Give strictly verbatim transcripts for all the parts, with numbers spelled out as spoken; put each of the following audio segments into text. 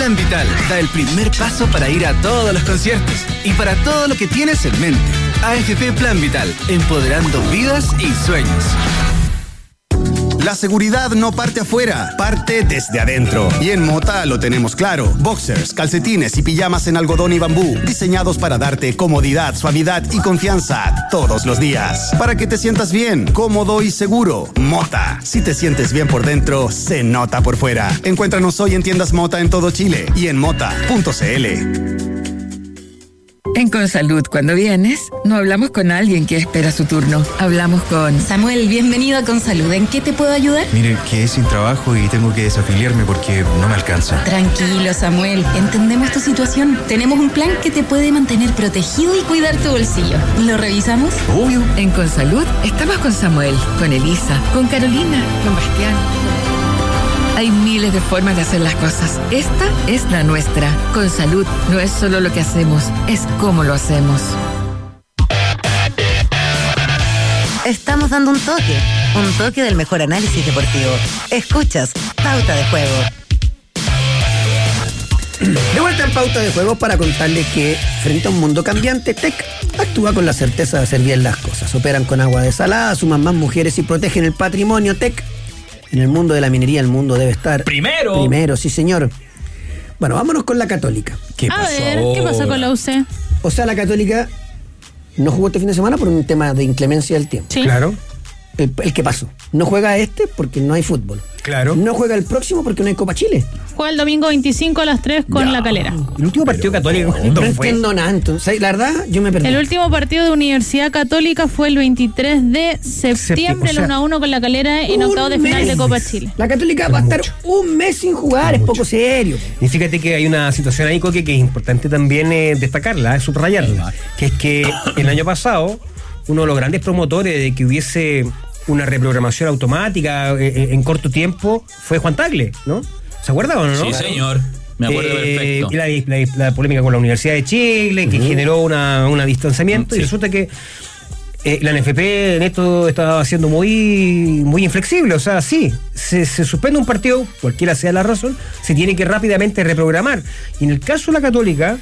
Plan Vital da el primer paso para ir a todos los conciertos y para todo lo que tienes en mente. A F P Plan Vital, empoderando vidas y sueños. La seguridad no parte afuera, parte desde adentro. Y en Mota lo tenemos claro. Boxers, calcetines y pijamas en algodón y bambú, diseñados para darte comodidad, suavidad y confianza todos los días. Para que te sientas bien, cómodo y seguro. Mota. Si te sientes bien por dentro, se nota por fuera. Encuéntranos hoy en tiendas Mota en todo Chile y en mota punto c l. En Consalud, cuando vienes, no hablamos con alguien que espera su turno. Hablamos con... Samuel, bienvenido a Consalud. ¿En qué te puedo ayudar? Mire, que es sin trabajo y tengo que desafiliarme porque no me alcanza. Tranquilo, Samuel. Entendemos tu situación. Tenemos un plan que te puede mantener protegido y cuidar tu bolsillo. ¿Lo revisamos? Obvio. En Consalud, estamos con Samuel, con Elisa, con Carolina, con Bastián. Hay miles de formas de hacer las cosas. Esta es la nuestra. Consalud no es solo lo que hacemos, es cómo lo hacemos. Estamos dando un toque, un toque del mejor análisis deportivo. Escuchas Pauta de Juego. De vuelta en Pauta de Juego para contarles que frente a un mundo cambiante, T E C actúa con la certeza de hacer bien las cosas. Operan con agua desalada, suman más mujeres y protegen el patrimonio. T E C. En el mundo de la minería, el mundo debe estar... ¡Primero! Primero, sí, señor. Bueno, vámonos con la Católica. ¿Qué A pasó? ver, ¿qué pasó con la U C? O sea, la Católica no jugó este fin de semana por un tema de inclemencia del tiempo. Sí. Claro. El, el que pasó. No juega este porque no hay fútbol. Claro. No juega el próximo porque no hay Copa Chile. Juega el domingo veinticinco a las tres con Ya. La Calera. El último partido católico. No fue? entiendo nada. Entonces, la verdad, yo me perdí. El último partido de Universidad Católica fue el veintitrés de septiembre, o sea, el uno a uno con La Calera en Un octavos de final mes. de Copa Chile. La Católica va a estar un mes sin jugar. Es poco serio. Y fíjate que hay una situación ahí, Coque, que es importante también eh, destacarla, eh, subrayarla. Que es que el año pasado, uno de los grandes promotores de que hubiese una reprogramación automática eh, en corto tiempo fue Juan Tagle, ¿no? ¿Se acuerdan o no? Sí, señor. Me acuerdo Eh, perfecto. y la, la- la polémica con la Universidad de Chile, que generó una, una distanciamiento, Sí. y resulta que eh, la N F P en esto estaba siendo muy, muy inflexible. O sea, sí, se, se suspende un partido, cualquiera sea la razón, se tiene que rápidamente reprogramar. Y en el caso de la Católica,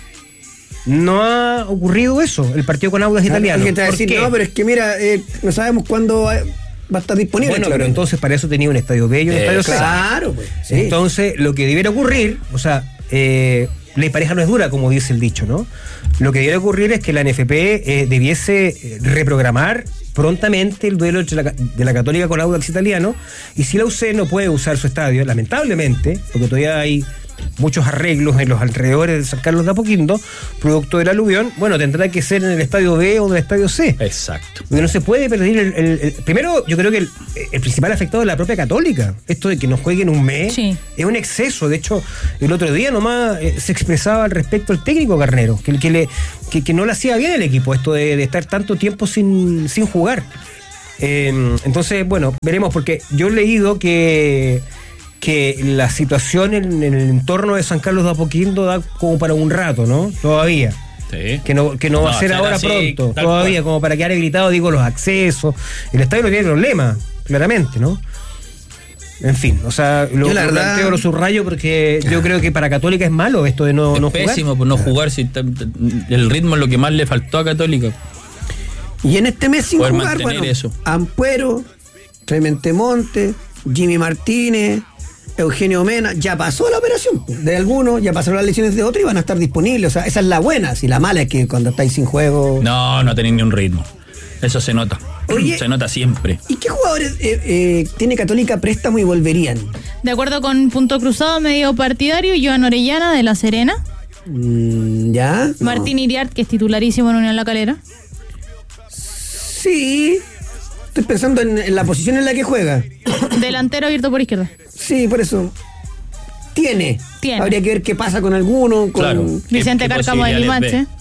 no ha ocurrido eso, el partido con Audax Italiano. Alguien te va a ¿Por decir, qué? no, pero es que mira, eh, no sabemos cuándo eh, va a estar disponible. Bueno, claro. pero entonces para eso tenía un estadio B y un Eh, estadio C. Claro, pues. Sí. Entonces, lo que debiera ocurrir, o sea, eh, ley pareja no es dura, como dice el dicho, ¿no? Lo que debiera ocurrir es que la N F P eh, debiese eh, reprogramar prontamente el duelo entre la, de la Católica con Audax Italiano, y si la U C no puede usar su estadio, lamentablemente, porque todavía hay muchos arreglos en los alrededores de San Carlos de Apoquindo, producto del aluvión, bueno, tendrá que ser en el estadio B o en el estadio C. Exacto. Porque no se puede perder el, el- el- primero, yo creo que el, el principal afectado es la propia Católica. Esto de que nos jueguen un mes Sí. es un exceso. De hecho, el otro día nomás eh, se expresaba al respecto el técnico Carnero, que, que, le, que, que no le hacía bien el equipo esto de, de estar tanto tiempo sin, sin jugar. Eh, entonces, bueno, veremos, porque yo he leído que que la situación en, en el entorno de San Carlos de Apoquindo da como para un rato, ¿no? Todavía. Sí. Que no, que no, va a ser ahora así, pronto, tal todavía, cual. como para quedar gritado, digo, los accesos. El estadio no tiene problema, claramente, ¿no? En fin, o sea, lo, Yo la lo verdad- planteo, lo subrayo, porque yo creo que para Católica es malo esto de no, Es no jugar. pésimo por no jugar. Si está- el ritmo es lo que más le faltó a Católica. Y en este mes sin Poder jugar, mantener bueno, eso. Ampuero, Clemente Monte, Jimmy Martínez, Eugenio Mena, ya pasó la operación de algunos, ya pasaron las lesiones de otros y van a estar disponibles. O sea, esa es la buena. Si la mala es que cuando estáis sin juego. No, no tenéis ni un ritmo. Eso se nota. Oye. Se nota siempre. ¿Y qué jugadores eh, eh, tiene Católica préstamo y volverían? De acuerdo con Punto Cruzado, medio partidario, Joan Orellana de La Serena, Mm, ¿Ya? No. Martín Iriart, que es titularísimo en Unión La Calera. Sí. Estoy pensando en, en la posición en la que juega. Delantero abierto por izquierda. Sí, por eso. Tiene. Tiene. Habría que ver qué pasa con alguno. Con... Claro. Vicente ¿Qué- qué Cárcamo de posibilidades Limache.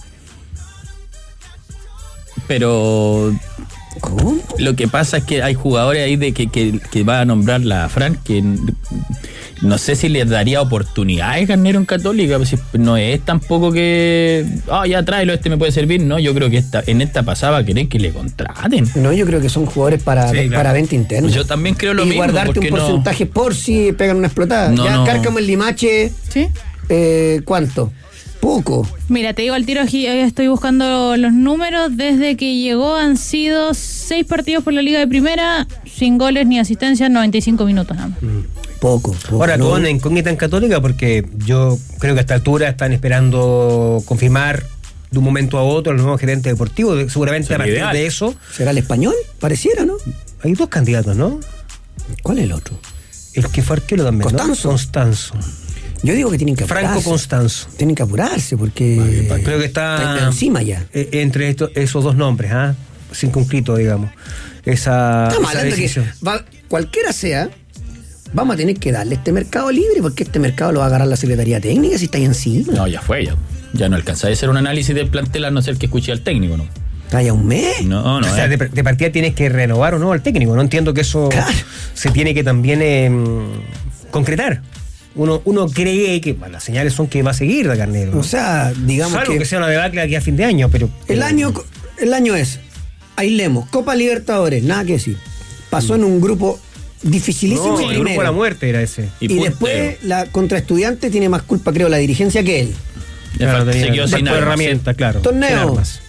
Pero ¿Cómo? lo que pasa es que hay jugadores ahí de que, que, que va a nombrar la Fran que no sé si les daría oportunidades Carnero en Católica, pues si no es tampoco que ah ya tráelo, este me puede servir. No, yo creo que esta, en esta pasaba querer que le contraten. No, yo creo que son jugadores para, Sí, claro. para venta interna. Yo también creo lo y mismo. guardarte un porque no- porcentaje por si pegan una explotada. No, ya no. Cárcamo el Limache. ¿Sí? Eh, ¿Cuánto? Poco. Mira, te digo al tiro, aquí estoy buscando los números. Desde que llegó han sido seis partidos por la Liga de Primera, sin goles ni asistencias, noventa y cinco minutos nada más. Mm. Poco, poco. Ahora, ¿no? con incógnita en Católica, porque yo creo que a esta altura están esperando confirmar de un momento a otro el nuevo gerente deportivo. Seguramente Sería a partir ideal. de eso. ¿Será el español? Pareciera, ¿no? Hay dos candidatos, ¿no? ¿Cuál es el otro? El que fue arquero también, Constanzo. ¿no? Constanzo. Yo digo que tienen que apurarse. Franco Constanzo. Tienen que apurarse porque... Creo que está encima ya. eh, entre esto- esos dos nombres, ¿ah? Circunscrito, digamos. Esa, Estamos esa hablando decisión. que va- cualquiera sea, vamos a tener que darle este mercado libre porque este mercado lo va a agarrar la Secretaría Técnica si está ahí encima. No, ya fue, ya. Ya no alcanza a hacer un análisis del plantel a no ser que escuche al técnico, ¿no? Está ya un mes. No, no. O sea, eh. de, de partida tienes que renovar o no al técnico. No entiendo que eso Claro. se tiene que también eh, concretar. Uno, uno cree que bueno, las señales son que va a seguir de Carnero. ¿no? O sea, digamos Salvo que, que sea una debacle aquí a fin de año, pero. el pero- año el año es, aislemos, Copa Libertadores, nada que decir. Pasó en un grupo dificilísimo No, de el grupo de primera. la muerte era ese. Y, puntero. después la contra Estudiantes tiene más culpa, creo, la dirigencia que él. Le Claro, falta- tenía- se quedó sin después armas, herramientas, claro. Torneo. sin armas.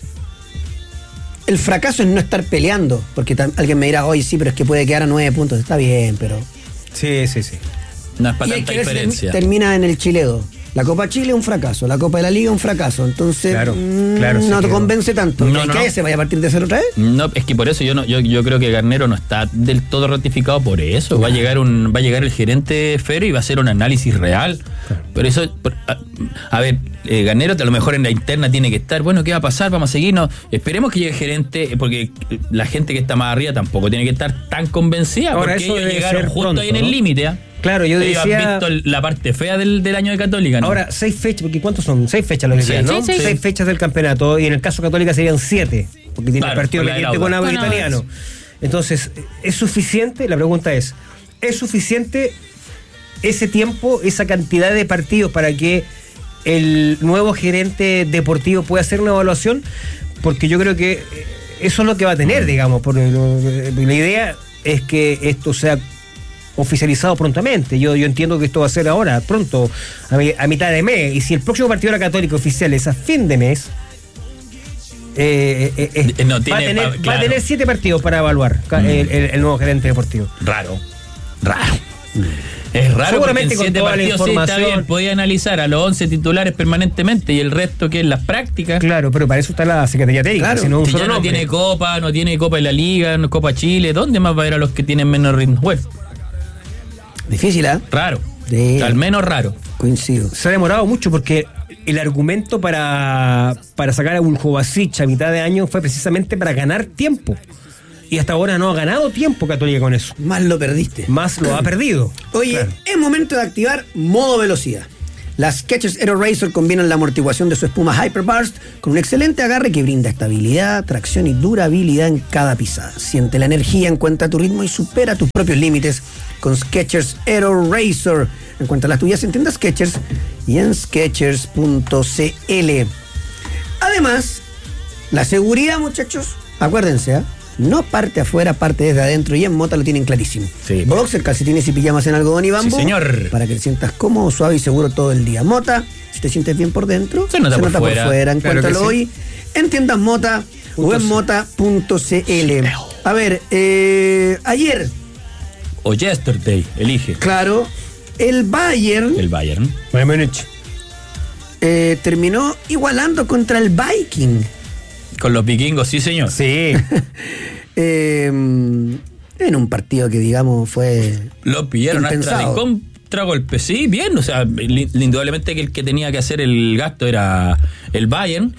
El fracaso es no estar peleando, porque tam- alguien me dirá, oye, sí, pero es que puede quedar a nueve puntos. Está bien, pero... Sí, sí, sí. No es para Y el tanta que se diferencia. termina en el Chiledo. La Copa Chile un fracaso, la Copa de la Liga un fracaso. Entonces, Claro, mm, claro, no se te quedó. convence tanto. No, ¿Y no. qué se vaya a partir de cero otra vez? No, es que por eso yo no, yo, yo creo que Garnero no está del todo ratificado por eso. Va a llegar un, va a llegar el gerente Fero y va a hacer un análisis real. Pero eso, por- a, a ver, eh, Garnero a lo mejor en la interna tiene que estar, bueno, ¿qué va a pasar? Vamos a seguirnos. Esperemos que llegue el gerente, porque la gente que está más arriba tampoco tiene que estar tan convencida, Ahora, porque eso ellos debe llegaron ser justo pronto, ahí en el ¿no? límite. ¿ah? Claro, yo Ellos decía. han visto el- la parte fea del, del año de Católica, ¿no? Ahora, seis fechas, porque ¿cuántos son? Seis fechas lo que Sí, quedan, ¿no? sí, sí. Seis fechas del campeonato, y en el caso Católica serían siete, porque tiene Claro, el partido con la del pendiente con Audax. Audax Con Italiano. Entonces, ¿es suficiente? La pregunta es, ¿es suficiente ese tiempo, esa cantidad de partidos para que el nuevo gerente deportivo pueda hacer una evaluación? Porque yo creo que eso es lo que va a tener, digamos, porque lo- la idea es que esto sea oficializado prontamente. Yo, yo entiendo que esto va a ser ahora, pronto, a, mi- a mitad de mes. Y si el próximo partido de la Católica oficial es a fin de mes, eh, eh, eh, Eh, no, va, a tiene tener, pa- va a claro. tener siete partidos para evaluar ca- Mm. el, el- el nuevo gerente deportivo. Raro. Raro. Es raro. Seguramente porque en con siete toda la partidos sí, está información. bien, podía analizar a los once titulares permanentemente y el resto que es las prácticas. Claro, pero para eso está la Secretaría Técnica, Claro. si no un Si solo ya no nombre. tiene Copa, no tiene Copa de la Liga, no Copa Chile, ¿dónde más va a ir a los que tienen menos ritmo? Bueno, Difícil, ¿ah? raro. Sí. Al menos raro. Coincido. Se ha demorado mucho porque el argumento para, para sacar a Buljovacic a mitad de año fue precisamente para ganar tiempo. Y hasta ahora no ha ganado tiempo Católica con eso. Más lo perdiste. Más lo ha perdido. Oye, Claro. es momento de activar modo velocidad. Las Skechers Aero Racer combinan la amortiguación de su espuma Hyperburst con un excelente agarre que brinda estabilidad, tracción y durabilidad en cada pisada. Siente la energía, encuentra tu ritmo y supera tus propios límites con Skechers Aero Racer. Encuentra las tuyas en tiendas Skechers y en skechers punto c l. Además, la seguridad, muchachos, acuérdense, ¿eh? No parte afuera, parte desde adentro, y en Mota lo tienen clarísimo. Sí. Boxer, calcetines y pijamas en algodón y bambú. Sí, señor. Para que te sientas cómodo, suave y seguro todo el día. Mota, si te sientes bien por dentro, Se nota por fuera. fuera. Claro Encuéntralo que sí. hoy en tiendas Mota o Punto en C. mota punto c l. A ver, eh, ayer, O yesterday, elige. claro, el Bayern El Bayern. Bayern Múnich. eh, terminó igualando contra el Viking. Con los vikingos, sí, señor. Sí. Eh, en un partido que, digamos, fue Lo pillaron hasta de impensado. contragolpe. Sí, bien. O sea, li- indudablemente que el que tenía que hacer el gasto era el Bayern.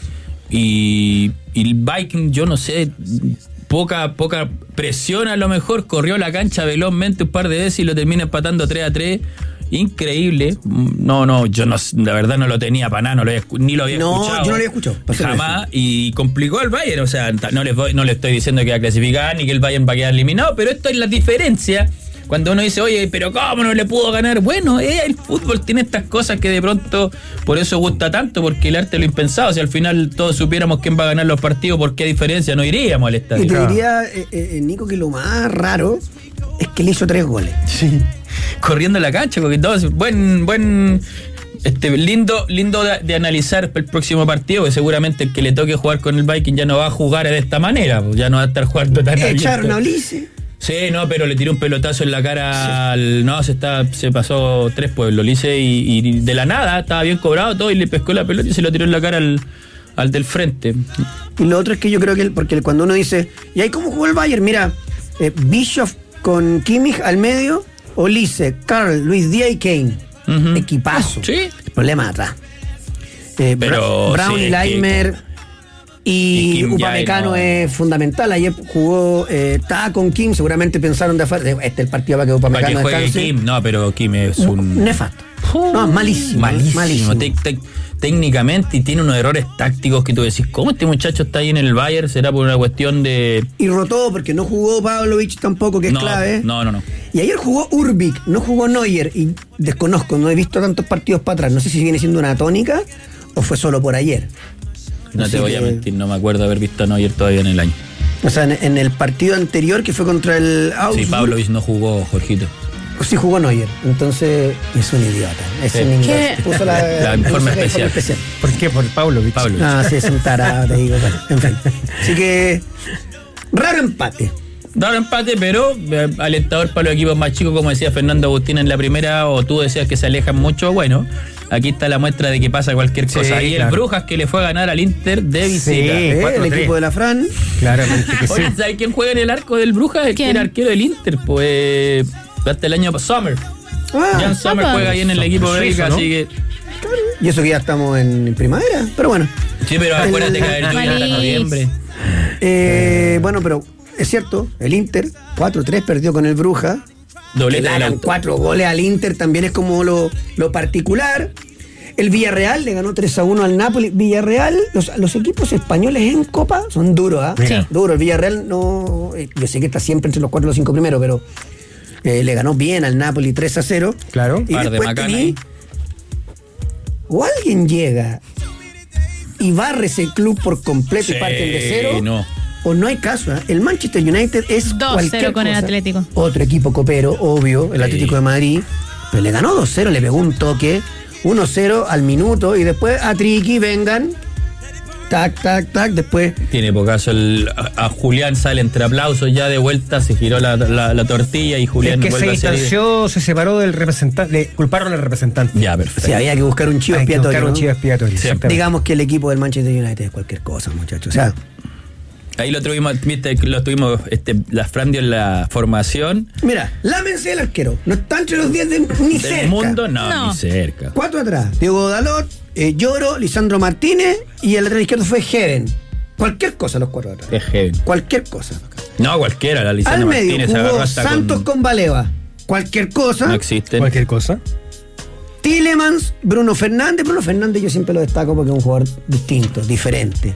Y, y el Viking, yo no sé, poca poca presión a lo mejor. Corrió la cancha velozmente un par de veces y lo termina empatando tres a tres. Increíble. No, no, yo no, la verdad no lo tenía para nada, no lo había escu- ni lo había No, escuchado. yo no lo había escuchado, para ser Jamás. Y complicó al Bayern. O sea, no les, voy, no les estoy diciendo que va a clasificar ni que el Bayern va a quedar eliminado, pero esto es la diferencia. Cuando uno dice, oye, pero ¿cómo no le pudo ganar? Bueno, eh, el fútbol tiene estas cosas que de pronto por eso gusta tanto, porque el arte lo impensado. Si al final todos supiéramos quién va a ganar los partidos, ¿por qué diferencia? No iríamos al estadio. Y te diría, eh, eh, Nico, que lo más raro es que le hizo tres goles. Sí. Corriendo la cancha, porque todos, buen, buen, este lindo lindo de, de analizar el próximo partido, que seguramente el que le toque jugar con el Viking ya no va a jugar de esta manera, pues ya no va a estar jugando tan abierto. Echaron a Ulises. Sí, no, pero le tiró un pelotazo en la cara sí. al... No, se está se pasó tres pueblos, Ulises, y, y de la nada estaba bien cobrado todo y le pescó la pelota y se lo tiró en la cara al, al del frente. Y lo otro es que yo creo que, el, porque cuando uno dice, ¿y ahí cómo jugó el Bayern? Mira, eh, Bischoff con Kimmich al medio, Ulises, Karl, Luis Díaz y Kane. Uh-huh. Equipazo. Sí. El problema atrás. Eh, pero, Brown sí, y Laimer... Que... Y, y Upamecano no. es fundamental. Ayer jugó, eh, estaba con Kim, seguramente pensaron de afuera. Este es el partido para que Upamecano para que juegue descanse. Kim, no, pero Kim es un... nefasto. No, malísimo. Malísimo. malísimo. Te, te, técnicamente, y tiene unos errores tácticos que tú decís, ¿cómo este muchacho está ahí en el Bayern? ¿Será por una cuestión de...? Y rotó porque no jugó Pavlovich tampoco, que es no, clave. No, no, no. Y ayer jugó Urbik, no jugó Neuer. Y desconozco, no he visto tantos partidos para atrás. No sé si viene siendo una tónica o fue solo por ayer. No Así te voy que, a mentir, no me acuerdo haber visto a Neuer todavía en el año. O sea, en, en el partido anterior que fue contra el Augsburg. Sí, Pavlovich no jugó, Jorgito. Sí jugó Neuer, entonces es un idiota. Es sí. un inglés. Puso la, la informe especial. especial. ¿Por qué? Por Pavlovich. Pavlovich. Ah, sí, es un tarado, te digo. Bueno, en fin. Así que, raro empate. Raro empate, pero eh, alentador para los equipos más chicos, como decía Fernando Agustín en la primera, o tú decías que se alejan mucho. Bueno, aquí está la muestra de que pasa cualquier cosa. Sí, y claro. El Brujas que le fue a ganar al Inter de visita. Sí, eh, el equipo de la Fran. Claramente que sí. Oye, ¿sabes quién juega en el arco del Brujas? El que era arquero del Inter, pues hasta el año Sommer. Ah, Jan Sommer juega ahí en el equipo belga, ¿no? Así que... Y eso que ya estamos en primavera, pero bueno. Sí, pero acuérdate que el lluvia hasta noviembre. Eh, bueno, pero es cierto, el Inter cuatro tres perdió con el Brujas. Doblete le dan cuatro goles al Inter, también es como lo, lo particular. El Villarreal le ganó tres a uno al Napoli. Villarreal, los, los equipos españoles en Copa son duros, ¿ah? ¿eh? Sí. Duro. El Villarreal no. Yo sé que está siempre entre los cuatro y los cinco primeros, pero eh, le ganó bien al Napoli tres a cero. Claro, y después te vi, o alguien llega y barre ese club por completo sí, y parten de cero. No. O no hay caso, ¿eh? El Manchester United es dos cero con cosa. El Atlético. Otro equipo copero, obvio, el sí. Atlético de Madrid. Pero le ganó dos cero, le pegó un toque, uno cero al minuto, y después a Triqui vengan, tac, tac, tac, después... Tiene pocaso el... A, a Julián sale entre aplausos ya de vuelta, se giró la, la, la tortilla y Julián... Es que se distanció, se separó del representante, le culparon al representante. Ya, perfecto. Sí, había que buscar un chivo expiatorio. Buscar ¿no? un chivo expiatorio. Sí. Digamos que el equipo del Manchester United es cualquier cosa, muchachos. O sea... Ahí lo tuvimos, viste, lo tuvimos, este, la Fran dio en la formación. Mira, lámense del arquero. No está entre los diez de, ni ¿Del cerca. mundo? No, no, ni cerca. Cuatro atrás. Diego Dalot, eh, Lloro, Lisandro Martínez y el lateral izquierdo fue Heaven. Cualquier cosa los cuatro atrás. Es Heaven. Cualquier cosa. No, cualquiera. La Lisandro Al medio Martínez jugó agarró hasta Santos con... con Baleva. Cualquier cosa. No existen. Cualquier cosa. Tielemans, Bruno Fernández. Bruno Fernández yo siempre lo destaco porque es un jugador distinto, diferente.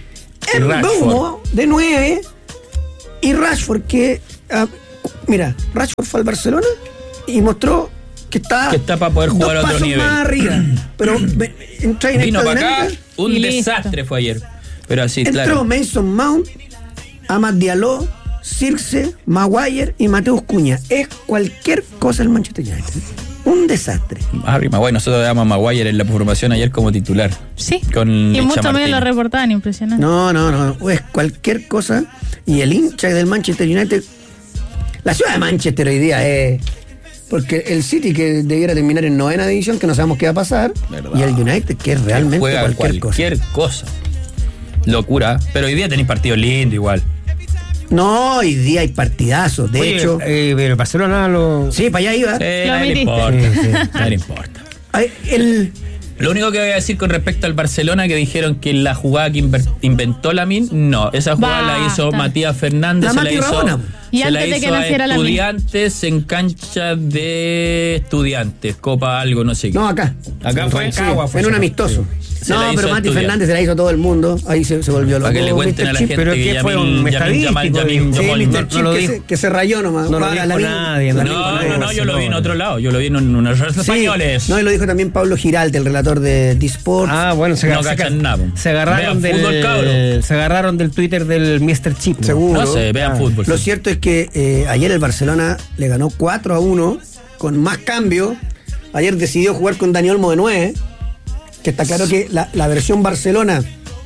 Mbeumo de nueve y Rashford que uh, mira, Rashford fue al Barcelona y mostró que está que está para poder jugar a otro nivel más arriba, pero entró en vino esta para acá, dinámica, un desastre listo. Fue ayer, pero así entró claro. Mason Mount, Amad Diallo, Circe, Maguire y Mateus Cunha. Es cualquier cosa el Manchester United. Un desastre. Ah, Maguire, nosotros damos a Maguire en la formación ayer como titular. Sí. Con y muchos también lo reportaban, impresionante. No, no, no. Es cualquier cosa. Y el hincha del Manchester United. La ciudad de Manchester hoy día es. Porque el City que debiera terminar en novena división, que no sabemos qué va a pasar. ¿Verdad? Y el United que es realmente juega cualquier, cualquier cosa. cosa. Locura. Pero hoy día tenéis partidos lindos igual. No, hoy día hay partidazos. De Oye, hecho. Eh, pero Barcelona lo. Sí, para allá iba. Sí, no le importa. Sí, sí. No le importa. Ay, el. Lo único que voy a decir con respecto al Barcelona, que dijeron que la jugada que inventó Lamine, no, esa jugada Basta. La hizo Matías Fernández, la se la hizo, Rabona. Y se antes la de hizo que a naciera Estudiantes en cancha de Estudiantes, Copa algo, no sé qué. No, acá. Acá fue en Cagua, fue en un amistoso. Se no, pero Mati Fernández se la hizo a todo el mundo. Ahí se, se volvió loco. Para que le cuenten a la gente pero que ¿qué fue Yamin, un Yamin, Yamal, Yamin, sí, Yamal, mister no, Chip no que, se, que se rayó nomás. No lo dijo la nadie. No, no, no, no, yo lo vi en otro lado. Yo lo vi en unos sí, españoles. No, y lo dijo también Pablo Giralde, el relator de D-Sports. Ah, bueno, se, no se, cachan nada. Se agarraron, del, fútbol, cabrón. Se agarraron del Twitter del mister Chip. ¿No? Seguro. No sé, vean ah. fútbol. Lo sí. cierto es que eh, ayer el Barcelona le ganó cuatro a uno con más cambio ayer decidió jugar con Dani Olmo de nueve, que está claro que la, la versión Barcelona,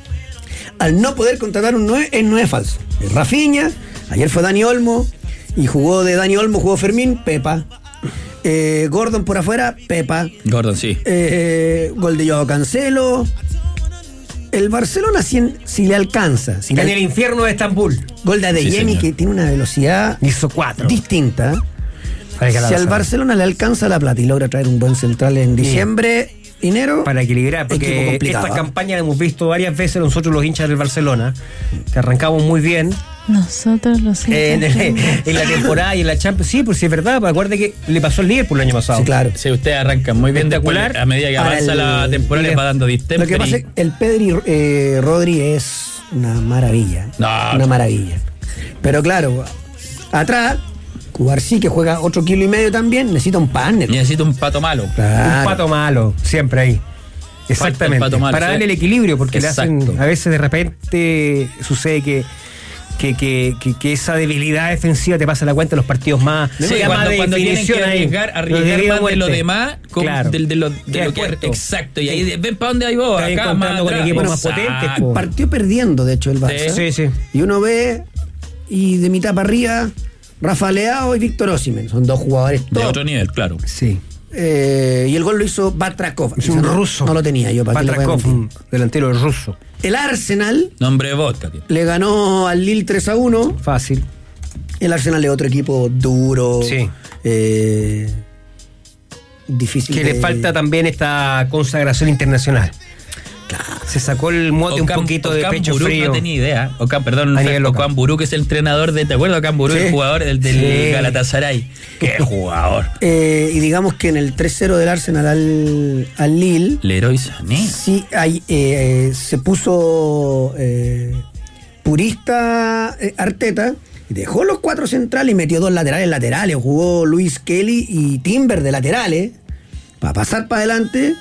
al no poder contratar un nueve, es nueve falso. Es Rafinha, ayer fue Dani Olmo, y jugó de Dani Olmo, jugó Fermín, Pepa. Eh, Gordon por afuera, Pepa. Gordon, sí. Eh, gol de Joao Cancelo. El Barcelona, si, si le alcanza. Si en le, el infierno de Estambul. Gol de Adeyemi, Sí, que tiene una velocidad Hizo cuatro. distinta. Para que la Si al pasara. Barcelona le alcanza la plata y logra traer un buen central en diciembre, enero. Para equilibrar, equipo porque complicado, estas ¿eh? campañas hemos visto varias veces nosotros los hinchas del Barcelona, que arrancamos muy bien Nosotros los eh, en, hinchas. en la temporada y en la Champions. Sí, pues sí es verdad, pues acuerde que le pasó al Liverpool el año pasado. Sí, claro. Sí, ustedes arrancan muy bien después, Espectacular. a medida que Para avanza el- la temporada les va dando Lo que distemper. pasa es que el Pedri eh, Rodri es una maravilla. No. Una maravilla. Pero claro, atrás, Cubarsí, que juega otro kilo y medio también, necesita un partner. Necesito un pato malo. Claro. Un pato malo, siempre ahí. Exactamente. el pato malo, Para sí. darle el equilibrio, porque le Exacto. hacen, a veces de repente sucede que, que, que, que, que esa debilidad defensiva te pasa la cuenta en los partidos más. Sí, más cuando, de cuando tienen que definición ahí. arriesgar, Los arriesgar de vida más de lo muerte. demás, con, Claro. del- de, lo, de Queda lo que corto. exacto. Y ahí de- ven para dónde hay vos, Está acá más encontrando con atrás. equipos más Exacto. potentes, po. Partió perdiendo, de hecho, el Barça. Sí, sí. Y uno ve, y de mitad para arriba, Rafa Leao y Víctor Osimhen. Son dos jugadores De top. otro nivel, claro. Sí. Eh, y el gol lo hizo Batrakov. Es un no, ruso. No lo tenía yo, para qué le voy a Batrakov, mentir. un delantero ruso. El Arsenal Nombre de vodka, tío. le ganó al Lille tres a uno. Fácil. El Arsenal es otro equipo duro. Sí. eh, difícil. Que de- le falta también esta consagración internacional. Se sacó el mote un Ocam- poquito de Ocam pecho Buruk, frío. No tenía idea. Ocam, perdón, A nivel local. Ocam Buruk, que es el entrenador de. ¿Te acuerdas? Ocam Buruk, Sí. el jugador del, del Sí. Galatasaray. Qué jugador. Eh, y digamos que en el tres cero del Arsenal al, al Lille, Leroy Sané. sí hay, eh, se puso eh, purista eh, Arteta y dejó los cuatro centrales y metió dos laterales laterales. Jugó Luis Kelly y Timber de laterales para pasar para adelante.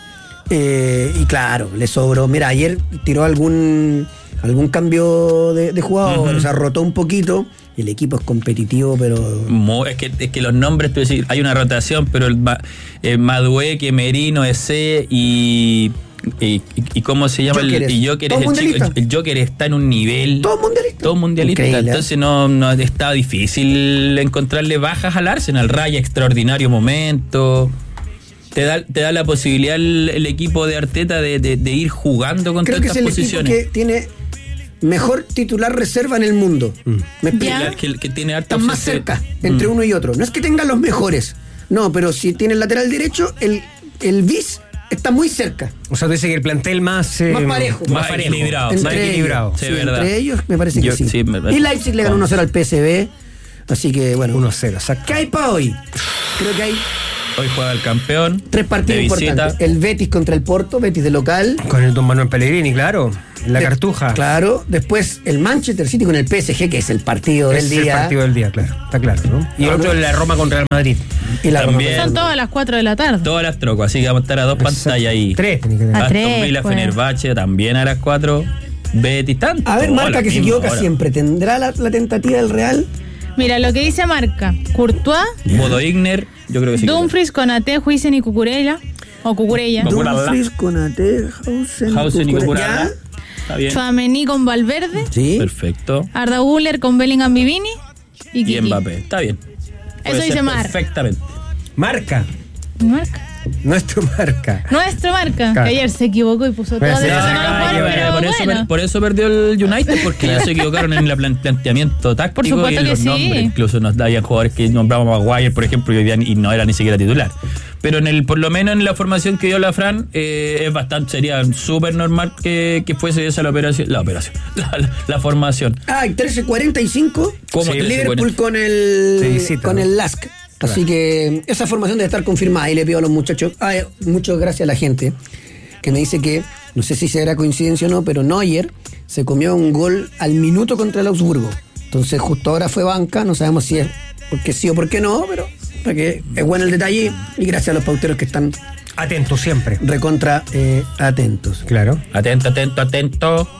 Eh, y claro, le sobró. Mira, ayer tiró algún algún cambio de, de jugador, Ujú. o sea, rotó un poquito. Y el equipo es competitivo, pero Mo- Es que, es que los nombres, tú decís, hay una rotación, pero el, Ma- el Madueque, Merino, ese y. Y, y cómo se llama Gyökeres. el y Gyökeres, Todo el, chico, mundialista. el, el Joker está en un nivel todo mundialista. todo mundialista, Increíble, ¿eh? entonces no, no está difícil encontrarle bajas al Arsenal. Raya extraordinario momento, te da, te da la posibilidad el, el equipo de Arteta de, de, de ir jugando con Creo que tantas es el posiciones. equipo que tiene mejor titular reserva en el mundo. ¿Me explico? Ya. La- que, que tiene harta Están más opción de- cerca entre Mm. uno y otro. No es que tengan los mejores. No, pero si tiene el lateral derecho, el, el bis está muy cerca. O sea, tú dices que el plantel más... eh, Más parejo. Más Más parejo. equilibrado. Más Entre equilibrado. ellos. Sí, Sí, verdad. entre ellos me parece que Yo- sí. sí, me- Y Leipzig le ganó con- uno cero al P S V. Así que bueno. uno cero, exacto. ¿Qué hay para hoy? Creo que hay Hoy juega el campeón. tres partidos de visita. importantes. El Betis contra el Porto, Betis de local. Con el don Manuel Pellegrini, claro. En la De- cartuja. Claro. Después el Manchester City con el P S G, que es el partido Es del el día. partido del día, claro. Está claro, ¿no? Y el Ah, otro no. es la Roma contra el Madrid. Y la También. Roma. Son todas las cuatro de la tarde. Todas las trocas, así que vamos a estar a dos pantallas ahí. Tres, tenés que tener. A Aston tres, Villa, pues. Fenerbahce también a las cuatro. Betis, tanto. A ver, marca Hola, que se misma equivoca hora. siempre. ¿Tendrá la, la tentativa del Real? Mira, lo que dice Marca. Courtois, Bodo Igner, yo creo que sí. Dumfries, Konaté, Huijsen y Cucurella. O Cucurella. Cucurella. Dumfries, Konate, Hausen, Hausen y Cucurella. Cucurella. Está bien. Chouameni con Valverde. ¿Ya? Sí. Perfecto. Arda Güler con Bellingham, Vivini. Y, Y Kiki. Mbappé. Está bien. Puede Eso dice ser Mar. Perfectamente. Marca. Marca. Nuestro marca. Nuestro Marca. Claro. Que ayer se equivocó y puso todo Pues sí, de no, eso, no, no lo no, jugaron, no, pero por, eso, bueno. per- por eso perdió el United, porque ellos se equivocaron en el plan- planteamiento táctico Por y supuesto en que los sí. nombres. Incluso nos daban jugadores que nombramos a Maguire, por ejemplo, y, hoy día ni- y no era ni siquiera titular. Pero en el, por lo menos en la formación que dio la Fran, eh, es bastante, sería súper normal que, que fuese esa la operación, la operación, la, la- la formación. Ah, y trece cuarenta y cinco. ¿Cómo el trece Liverpool cuarenta? con el Se visita, con ¿no? el Lask. Así que esa formación debe estar confirmada. Y le pido a los muchachos, ah, eh, muchas gracias a la gente que me dice que, no sé si será coincidencia o no, pero Neuer se comió un gol al minuto contra el Augsburgo. Entonces justo ahora fue banca, no sabemos si es porque sí o por qué no, pero para que es bueno el detalle. Y gracias a los pauteros que están Atento siempre. recontra eh, atentos. Claro. Atento, atento, atento.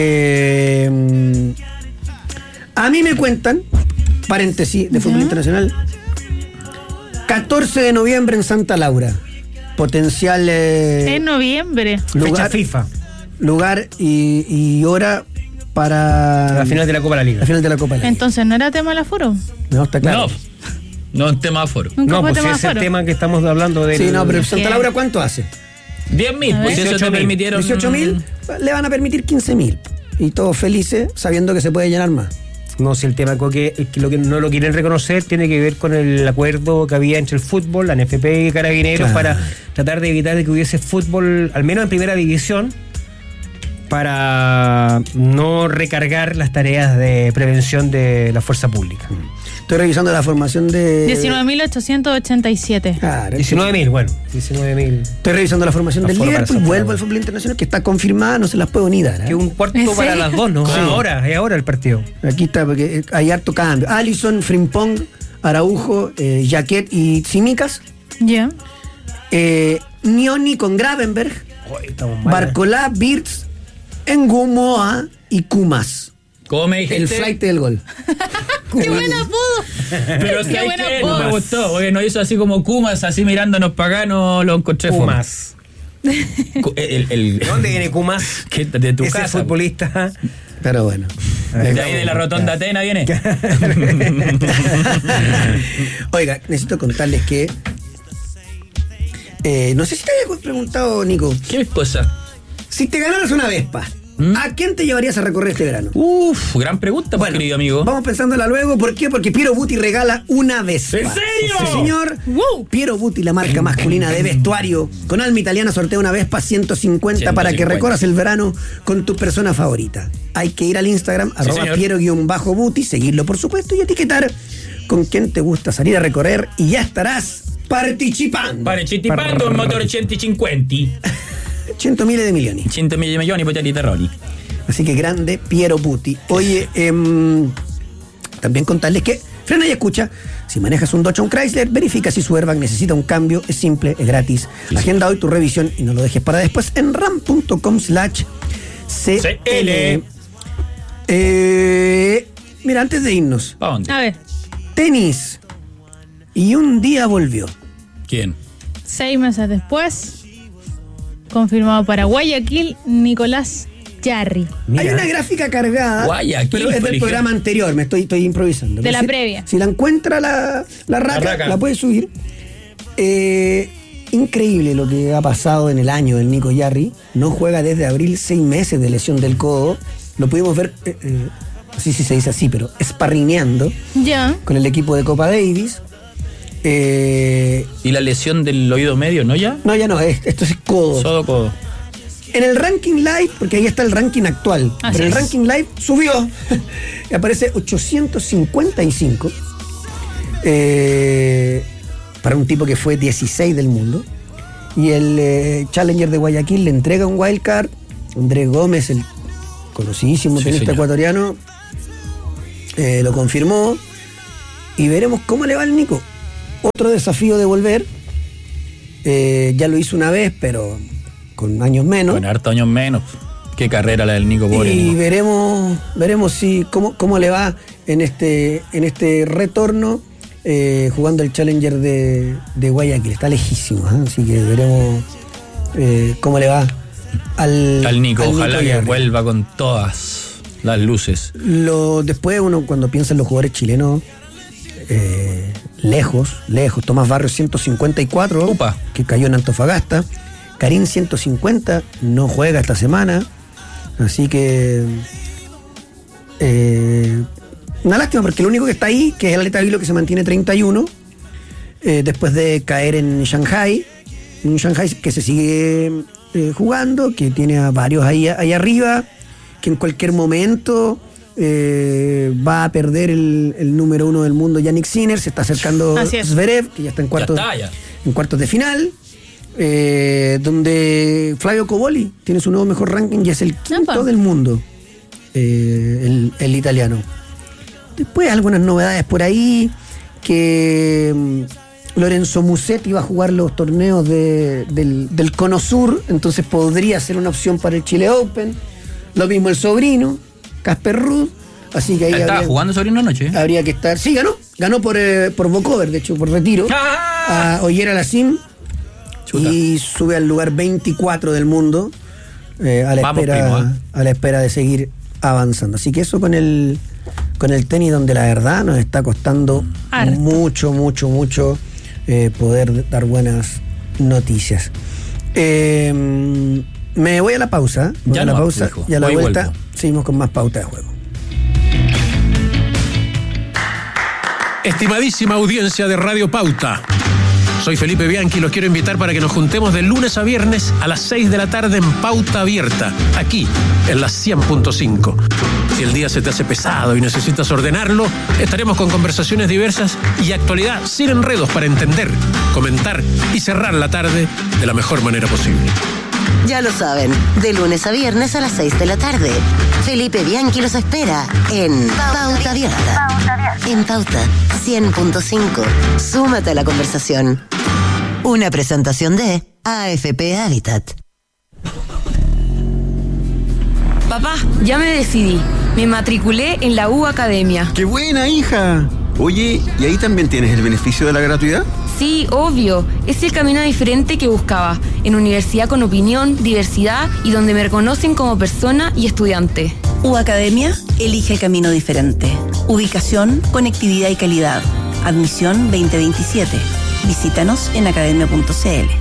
Eh, a mí me cuentan, paréntesis de fútbol internacional, catorce de noviembre en Santa Laura. potencial eh, En noviembre. Fecha lugar, FIFA. lugar y, y hora para La final de la Copa de la Liga. la final de la Copa de la Liga. Entonces, ¿no era tema del aforo? No, está claro. No, no en tema aforo. Nunca No, fue pues tema ese es el aforo. tema que estamos hablando de. Sí, no, pero Santa ¿Qué? Laura, ¿cuánto hace? diez mil, pues si eso te permitieron. dieciocho mil, le van a permitir quince mil. Y todos felices sabiendo que se puede llenar más. No, si el tema que, que lo que no lo quieren reconocer tiene que ver con el acuerdo que había entre el fútbol, la N F P y Carabineros, Claro. para tratar de evitar de que hubiese fútbol, al menos en primera división, para no recargar las tareas de prevención de la fuerza pública. Estoy revisando la formación de... diecinueve mil ochocientos ochenta y siete. Claro, diecinueve mil, bueno, diecinueve mil. Estoy revisando la formación del Aforo para Liverpool, Santa vuelvo Laura. al fútbol internacional que está confirmada, no se las puedo ni dar. ¿eh? Que un cuarto ¿En para serio? las dos, ¿no? Sí. Ahora, es ahora el partido. Aquí está, porque hay harto cambio. Allison, Frimpong, Araujo, eh, Jaquet y Tsimikas. Ya. Eh, Nioni con Gravenberg, Joder, estamos mal, Barcolá, Birz, Engumoa y Kumas. ¿Cómo me dijiste? El flight del gol. ¡Qué buen apodo! Pero Qué ¿sabes buen qué? No apodo. me gustó. Porque no hizo así como Kumas, así mirándonos para acá, no lo encontré ¿eh? fome. Kumas. Cu- El, el, ¿De dónde viene Kumas? ¿Qué? De tu Ese casa. futbolista. Pero bueno. De ahí de la rotonda Atena viene. Oiga, necesito contarles que. eh, no sé si te había preguntado, Nico. ¿Qué cosa? Si te ganaras una Vespa, ¿Mm? ¿a quién te llevarías a recorrer este verano? Uf, gran pregunta, pues, querido amigo. Vamos pensándola luego. ¿Por qué? Porque Piero Buti regala una Vespa. ¿En serio? Sí, señor. Wow. Piero Buti, la marca masculina de vestuario. Con alma italiana sortea una Vespa ciento cincuenta para que ciento cincuenta. recorras el verano con tu persona favorita. Hay que ir al Instagram, arroba señor. Piero-Buti, seguirlo por supuesto y etiquetar con quién te gusta salir a recorrer y ya estarás participando. Partecipando en motor ciento cincuenta. Cento miles de millones. cento mila milioni poteri terroni. Así que grande Piero Buti. Oye, em, también contarles que frena y escucha. Si manejas un Dodge o un Chrysler, verifica si su airbag necesita un cambio. Es simple, es gratis. Agenda hoy tu revisión y no lo dejes para después en ram.com slash CL. Eh, mira, antes de irnos, ¿Para dónde? A ver, tenis. Y un día volvió. ¿Quién? seis meses después, confirmado para Guayaquil, Nicolás Jarry. Hay una gráfica cargada, Guayaquil, pero es del colegio. programa anterior, me estoy, estoy improvisando. De Pero la si- previa. Si la encuentra la, la raca, la, raca. puede subir. Eh, increíble lo que ha pasado en el año del Nico Jarry. No juega desde abril, seis meses de lesión del codo. Lo pudimos ver, eh, eh, no sé si se dice así, pero esparrineando Ya. con el equipo de Copa Davis. Eh, ¿Y la lesión del oído medio, no ya? no, ya no, es- esto es codo. Sodo codo. En el ranking live, porque ahí está el ranking actual, Así pero el es. ranking live subió y aparece ochocientos cincuenta y cinco eh, para un tipo que fue dieciséis del mundo. Y el eh, Challenger de Guayaquil le entrega un wildcard. Andrés Gómez, el conocidísimo Sí, tenista señor. ecuatoriano, eh, lo confirmó. Y veremos cómo le va al Nico. Otro desafío de volver. Eh, ya lo hizo una vez, pero con años menos. Con harto años menos. Qué carrera la del Nico, pobre Y Nico. veremos, veremos si cómo, cómo le va en este, en este retorno eh, jugando el Challenger de, de Guayaquil. Está lejísimo, ¿eh? Así que veremos eh, cómo le va al, Al Nico, al ojalá que Jarry. vuelva con todas las luces. Lo, después uno cuando piensa en los jugadores chilenos, eh, lejos, lejos. Tomás Barrios ciento cincuenta y cuatro, Upa. que cayó en Antofagasta. Karim ciento cincuenta, no juega esta semana. Así que eh, una lástima porque el único que está ahí, que es el Aleta Vilo, que se mantiene treinta y uno, eh, después de caer en Shanghai, un Shanghai que se sigue eh, jugando, que tiene a varios ahí, ahí arriba, que en cualquier momento eh, va a perder el, el número uno del mundo, Yannick Sinner. Se está acercando Así es. Zverev, que ya está en cuartos, Ya está, ya. en cuartos de final. Eh, donde Flavio Coboli tiene su nuevo mejor ranking y es el quinto Epa. del mundo, eh, el, el italiano. Después algunas novedades por ahí, que mm, Lorenzo Musetti va a jugar los torneos de- del, del Cono Sur, entonces podría ser una opción para el Chile Open. Lo mismo el sobrino, Casper Ruud, así que ahí Estaba habría, jugando sobrino anoche. ¿eh? habría que estar. Sí, ganó, ganó por, eh, por Vocover, de hecho, por retiro. ¡Ah! A Ollera Lacim. Chuta. Y sube al lugar veinticuatro del mundo eh, a, la Vamos, espera, primo, ¿eh? a la espera de seguir avanzando. Así que eso con el con el tenis, donde la verdad nos está costando Harto. mucho, mucho, mucho eh, poder dar buenas noticias. Eh, me voy a la pausa. Voy ya a la no, pausa hijo. y a la Voy vuelta vuelvo. seguimos con más pauta de juego. Estimadísima audiencia de Radio Pauta, soy Felipe Bianchi y los quiero invitar para que nos juntemos de lunes a viernes a las seis de la tarde en Pauta Abierta, aquí en la cien punto cinco. Si el día se te hace pesado y necesitas ordenarlo, estaremos con conversaciones diversas y actualidad sin enredos para entender, comentar y cerrar la tarde de la mejor manera posible. Ya lo saben, de lunes a viernes a las seis de la tarde. Felipe Bianchi los espera en Pauta Abierta. En Pauta cien punto cinco. Súmate a la conversación. Una presentación de A F P Habitat. Papá, ya me decidí. Me matriculé en la U Academia. ¡Qué buena, hija! Oye, ¿y ahí también tienes el beneficio de la gratuidad? Sí, obvio. Es el camino diferente que buscaba. En universidad con opinión, diversidad y donde me reconocen como persona y estudiante. U Academia elige camino diferente. Ubicación, conectividad y calidad. Admisión veinte veintisiete. Visítanos en academia punto c l.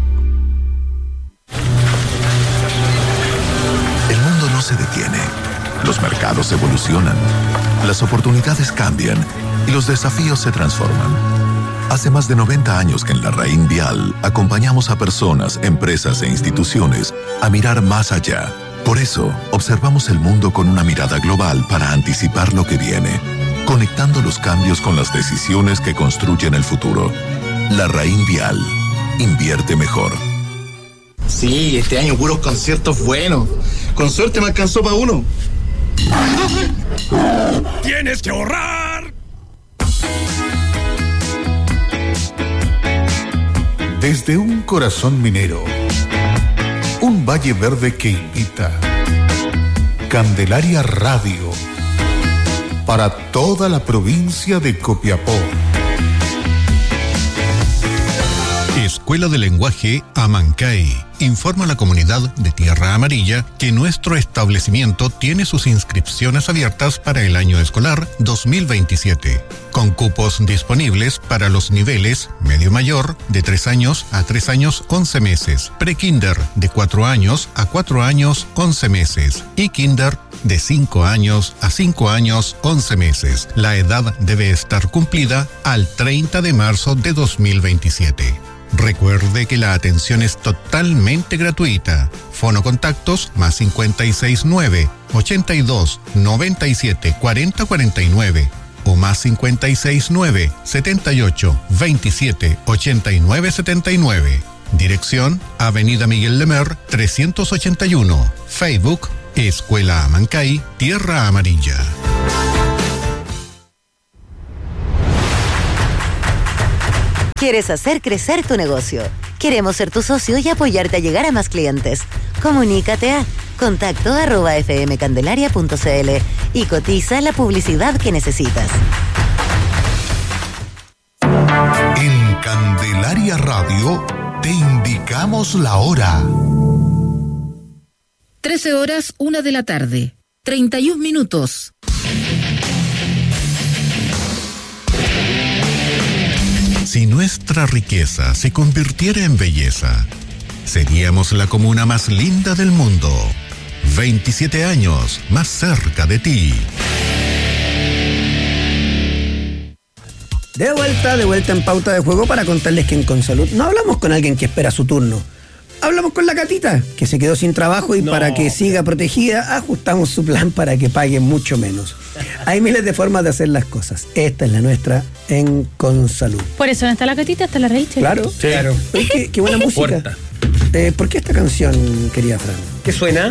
El mundo no se detiene. Los mercados evolucionan. Las oportunidades cambian y los desafíos se transforman. Hace más de noventa años que en la Raín Vial acompañamos a personas, empresas e instituciones a mirar más allá. Por eso, observamos el mundo con una mirada global para anticipar lo que viene, conectando los cambios con las decisiones que construyen el futuro. La Raín Vial. Invierte mejor. Sí, este año puros conciertos buenos. Con suerte me alcanzó para uno. ¡Tienes que ahorrar! Desde un corazón minero, un valle verde que invita. Candelaria Radio, para toda la provincia de Copiapó. Escuela de Lenguaje Amancay informa a la comunidad de Tierra Amarilla que nuestro establecimiento tiene sus inscripciones abiertas para el año escolar dos mil veintisiete, con cupos disponibles para los niveles medio mayor de tres años a tres años once meses, pre-kinder de cuatro años a cuatro años once meses y kinder de cinco años a cinco años once meses. La edad debe estar cumplida al treinta de marzo de dos mil veintisiete. Recuerde que la atención es totalmente gratuita. Fono contactos más cincuenta y seis nueve, ochenta y dos, noventa y siete, cuarenta cuarenta y nueve o más cincuenta y seis nueve, setenta y ocho, veintisiete, ochenta y nueve setenta y nueve. Dirección Avenida Miguel Lemer trescientos ochenta y uno. Facebook Escuela Amancay Tierra Amarilla. ¿Quieres hacer crecer tu negocio? Queremos ser tu socio y apoyarte a llegar a más clientes. Comunícate a contacto arroba fmcandelaria punto c l y cotiza la publicidad que necesitas. En Candelaria Radio te indicamos la hora. trece horas, una de la tarde. treinta y un minutos. Si nuestra riqueza se convirtiera en belleza, seríamos la comuna más linda del mundo. veintisiete años más cerca de ti. De vuelta, de vuelta en Pauta de Juego para contarles que en Consalud no hablamos con alguien que espera su turno. Hablamos con la Catita, que se quedó sin trabajo y no. Para que siga protegida, ajustamos su plan para que pague mucho menos. Hay miles de formas de hacer las cosas. Esta es la nuestra en Consalud. Por eso no está la Catita, está la Rachel. Claro, sí. Claro. Oye, qué, qué buena música. Eh, ¿Por qué esta canción, querida Fran? ¿Qué suena?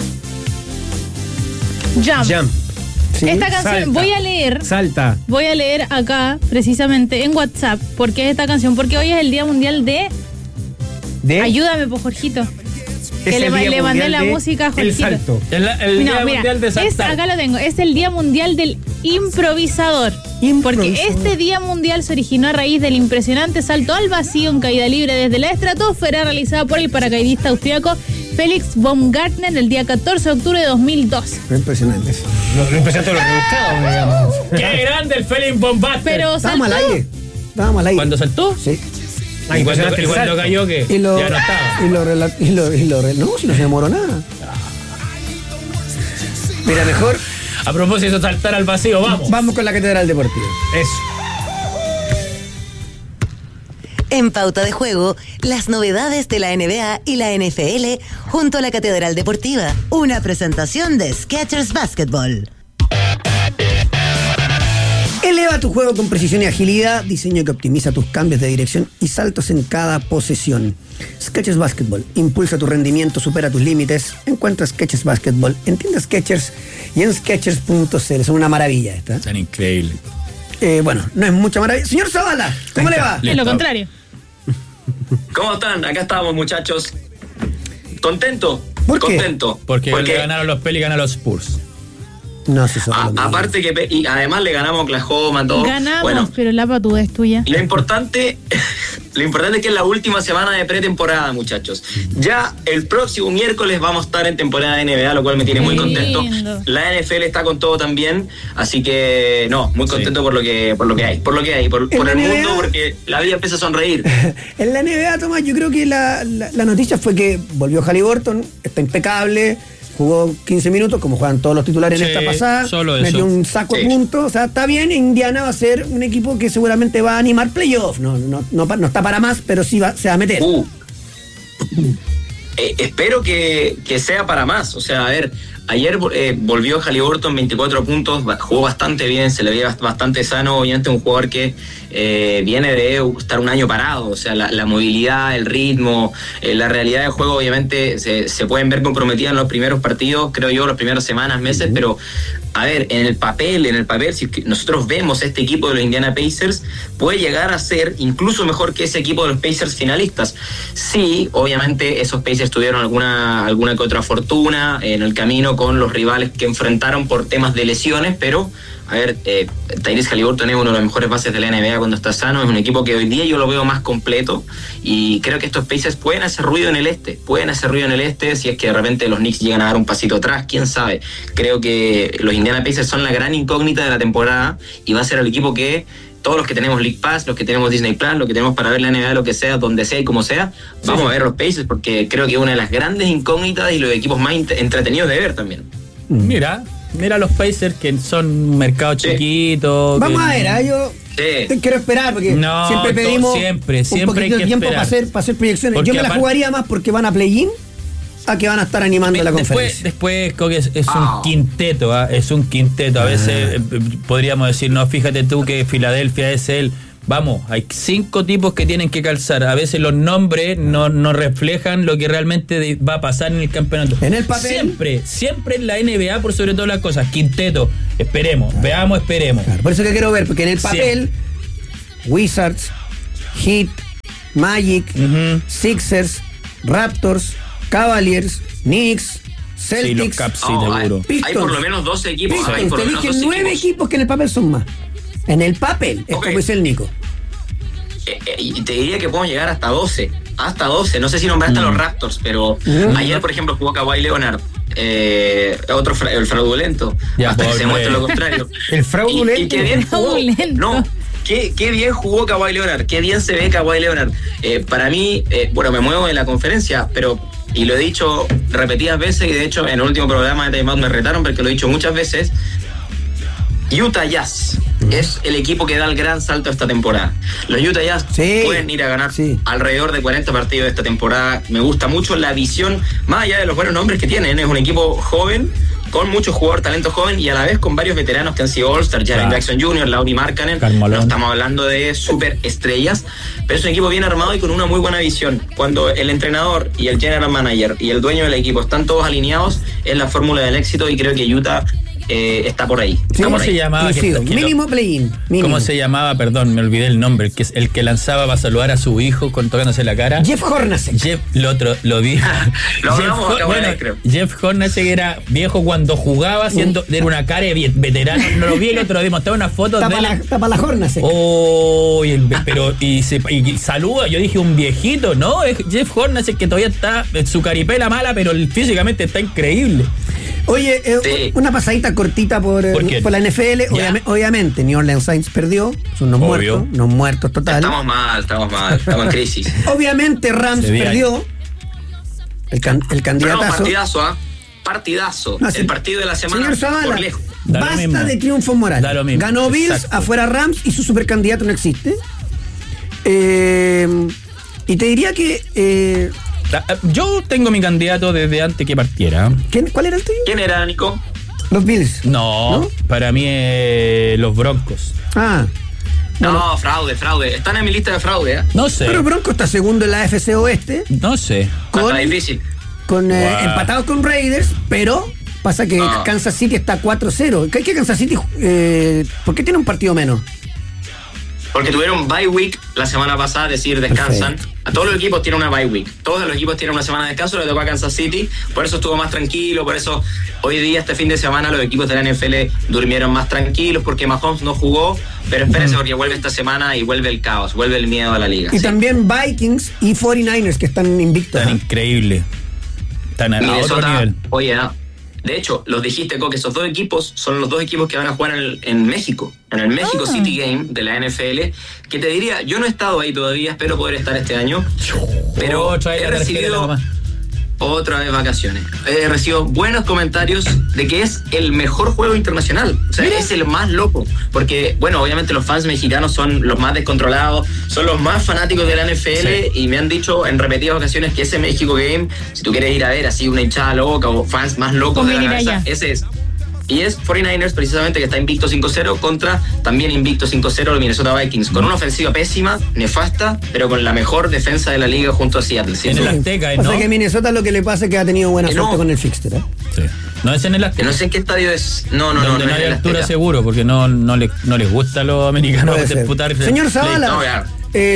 Jump. Jump. ¿Sí? Esta canción, Salta. voy a leer. Salta. Voy a leer acá, precisamente en WhatsApp, por qué es esta canción. Porque hoy es el Día Mundial de... ¿De? Ayúdame, pues, Jorgito. Que le, le mandé la música a Jorgito. El salto. El, el no, Día mira, Mundial de Saltar. Es, acá lo tengo. Es el Día Mundial del Improvisador. Porque este Día Mundial se originó a raíz del impresionante salto al vacío en caída libre desde la estratosfera realizada por el paracaidista austriaco Felix Baumgartner el día catorce de octubre de dos mil dos. Impresionante. Lo, lo impresionante de lo rebuscado, digamos. ¡Qué grande el Felix Baumgartner! Pero Estábamos al saltó. aire. Estábamos al aire. ¿Cuándo saltó? Sí. Ah, ¿Y cuando, impresionante y el cuando salto. cayó qué? Y lo, Ya no estaba. y lo, rela- y lo, y lo re- no, si no se demoró nada. Mira, mejor A propósito de saltar al vacío, vamos. vamos con la Catedral Deportiva. Eso. En Pauta de Juego, las novedades de la N B A y la N F L junto a la Catedral Deportiva. Una presentación de Skechers Basketball. Eleva tu juego con precisión y agilidad, diseño que optimiza tus cambios de dirección y saltos en cada posesión. Skechers Basketball, impulsa tu rendimiento, supera tus límites. Encuentra Skechers Basketball en tiendas Skechers y en skechers punto c l. Son una maravilla esta. Tan increíble. Eh, bueno, no es mucha maravilla. Señor Zavala, ¿cómo le va? Es lo contrario. ¿Cómo están? Acá estamos, muchachos. ¿Contento? ¿Por qué? Contento. Porque, Porque le ganaron los Pelicans a los Spurs. No, si son a- lo mismo. aparte que pe- y además le ganamos a Oklahoma, todo. Ganamos, Bueno, pero la patúa es tuya. lo importante, lo importante es que es la última semana de pretemporada, muchachos. Ya el próximo miércoles vamos a estar en temporada de N B A, lo cual me tiene muy Qué contento. lindo. La N F L está con todo también, así que no, muy contento por lo que por lo que hay, por lo que hay, por, En por la el N B A mundo, porque la vida empieza a sonreír. En la N B A, Tomás, yo creo que la, la, la noticia fue que volvió Haliburton, está impecable, jugó quince minutos, como juegan todos los titulares en Sí, esta pasada, solo metió eso. un saco Sí. de puntos, o sea, está bien, Indiana va a ser un equipo que seguramente va a animar playoff, no, no, no, pa- no está para más, pero sí va, se va a meter. Uh. Eh, espero que, que sea para más. O sea, a ver, ayer eh, volvió Haliburton, veinticuatro puntos, ba- jugó bastante bien, se le veía bast- bastante sano. Obviamente un jugador que eh, viene de estar un año parado. O sea, la, la movilidad, el ritmo, eh, la realidad del juego obviamente se, se pueden ver comprometidas en los primeros partidos, creo yo, las primeras semanas, meses, pero a ver, en el papel, en el papel, si nosotros vemos este equipo de los Indiana Pacers, puede llegar a ser incluso mejor que ese equipo de los Pacers finalistas. Sí, obviamente esos Pacers tuvieron alguna, alguna que otra fortuna en el camino con los rivales que enfrentaron por temas de lesiones, pero a ver, eh, Tyrese Haliburton es uno de los mejores bases de la N B A cuando está sano, es un equipo que hoy día yo lo veo más completo y creo que estos Pacers pueden hacer ruido en el este, pueden hacer ruido en el este si es que de repente los Knicks llegan a dar un pasito atrás, quién sabe. Creo que los Indiana Pacers son la gran incógnita de la temporada y va a ser el equipo que todos los que tenemos League Pass, los que tenemos Disney Plus, los que tenemos para ver la N B A, lo que sea, donde sea y como sea, vamos a ver los Pacers porque creo que es una de las grandes incógnitas y los equipos más ent- entretenidos de ver también. Mira, mira los Pacers que son un mercado chiquito. Vamos que- a ver, ¿ah? yo Sí. te quiero esperar porque No, siempre to- pedimos siempre, un siempre poquito hay de que tiempo esperar. para hacer, para hacer proyecciones. Porque Yo me la aparte- jugaría más porque van a play-in a que van a estar animando la Después, conferencia. después creo que es, es Ah. un quinteto, ¿ah? es un quinteto. A veces eh, podríamos decir, no, fíjate tú que Filadelfia es el. Vamos, hay cinco tipos que tienen que calzar. A veces los nombres no, no reflejan lo que realmente de- va a pasar en el campeonato. En el papel. Siempre, siempre en la N B A, por sobre todas las cosas. Quinteto, esperemos, veamos, esperemos. Claro, por eso que quiero ver, porque en el papel, Wizards, Heat, Magic, Sixers, Raptors, Cavaliers, Knicks, Celtics. Sí, los Caps, sí, Oh, hay, seguro. hay por lo menos doce equipos. Pistons, Hay por te lo menos dije doce nueve equipos. equipos que en el papel son más. En el papel, es Ok. como dice el Nico. Eh, eh, y te diría que podemos llegar hasta doce. Hasta doce. No sé si nombraste a los Raptors, pero Mm. ayer, por ejemplo, jugó Kawhi Leonard. Eh, otro fra- el fraudulento. Ya, hasta que pobre. se muestre lo contrario. El fraudulento. Y, y qué bien jugó. Fraudulento. No. Qué, qué bien jugó Kawhi Leonard. Qué bien se ve Kawhi Leonard. Eh, para mí, eh, bueno, me muevo en la conferencia, pero. Y lo he dicho repetidas veces, y de hecho en el último programa de Time Out me retaron porque lo he dicho muchas veces. Utah Jazz es el equipo que da el gran salto esta temporada. Los Utah Jazz Sí, pueden ir a ganar sí. alrededor de cuarenta partidos esta temporada. Me gusta mucho la visión, más allá de los buenos nombres que tienen. Es un equipo joven, con mucho jugador, talento joven y a la vez con varios veteranos que han sido All-Star, Jaren Claro. Jackson junior, Lauri Markkanen. Carmelo. No estamos hablando de super estrellas, pero es un equipo bien armado y con una muy buena visión. Cuando el entrenador y el general manager y el dueño del equipo están todos alineados, es la fórmula del éxito y creo que Utah eh, está por ahí. Está ¿Cómo por se ahí. llamaba? Que- Coincido. que lo- Mínimo play-in. mínimo. ¿Cómo se llamaba? Perdón, me olvidé el nombre. El que, el que lanzaba para saludar a su hijo con tocándose la cara. Jeff Hornacek. Jeff, lo otro, lo vi. Lo Jeff, hablamos Hor- acá, bueno, bueno, creo. Jeff Hornacek era viejo cuando jugaba, siendo, era una cara de vie- veterano. No lo vi el otro día, mostraba una foto de Tapa él. la, tapa la Hornacek. Oh, y el- pero y, se, y saluda, yo dije un viejito, ¿no? Es Jeff Hornacek que todavía está en su caripela mala, pero físicamente está increíble. Oye, eh, Sí. una pasadita cortita por, eh, ¿Por qué? por la N F L. Ya. Obviame- obviamente, New Orleans Saints perdió. Son unos Obvio. muertos. Unos muertos total. Estamos mal, estamos mal, estamos en crisis. Obviamente, Rams Se ve ahí. perdió. El, can- el Pero no, candidatazo. partidazo, ¿ah? Partidazo. No, sí. El partido de la semana Señor Zavala, por lejos. Da lo basta mismo. de triunfos morales. Da lo mismo, Ganó Bills, exacto. afuera Rams y su supercandidato no existe. Eh, y te diría que. eh, La- Yo tengo mi candidato desde antes que partiera. ¿quién- ¿Cuál era el tuyo? ¿Quién era, Nico? Los Bills. No, ¿No? para mí eh, los Broncos. Ah. No, fraude, fraude. Están en mi lista de fraude, ¿eh? No sé. Pero Bronco está segundo en la A F C Oeste. No sé. No Con, está difícil. con eh, Wow. empatados con Raiders, pero pasa que Ah. Kansas City está cuatro cero. ¿Qué hay que Kansas City? Eh, ¿Por qué tiene un partido menos? Porque tuvieron bye week la semana pasada, es decir, descansan. Perfecto. A todos los equipos tienen una bye week. Todos los equipos tienen una semana de descanso, le tocó a Kansas City. Por eso estuvo más tranquilo, por eso hoy día, este fin de semana, los equipos de la N F L durmieron más tranquilos porque Mahomes no jugó. Pero espérense porque vuelve esta semana y vuelve el caos, vuelve el miedo a la liga. Y sí. también Vikings y cuarenta y nueve ers que están invictos. Tan ¿eh? increíble. Tan a, a otro Minnesota, nivel. oye, ah, de hecho, los dijiste, Coque, esos dos equipos son los dos equipos que van a jugar en, el- en México, en el México Ah. City Game de la N F L, que te diría, yo no he estado ahí todavía, espero poder estar este año, pero Oh, trae he la tarjeta de la recibido mamá. otra vez vacaciones. He recibido buenos comentarios de que es el mejor juego internacional, o sea, es el más loco, porque, bueno, obviamente los fans mexicanos son los más descontrolados, son los más fanáticos de la N F L y me han dicho en repetidas ocasiones que ese México Game, si tú quieres ir a ver así una hinchada loca o fans más locos de la Conviene ir cabeza, allá. ese es. Y es cuarenta y nueve ers precisamente que está invicto cinco cero contra también invicto cinco cero los Minnesota Vikings, con una ofensiva pésima, nefasta, pero con la mejor defensa de la liga junto a Seattle. ¿sí? En el Azteca, O ¿no? sea que Minnesota lo que le pasa es que ha tenido buena Que suerte no. con el fixture. ¿eh? Sí. No es en el Que Azteca. no sé en qué estadio es. No, no, no. Donde no no es hay en el altura Azteca. seguro, porque no, no, le- no les gusta a los americanos Puede ser. disputar. Señor play. Zavala, No, ya.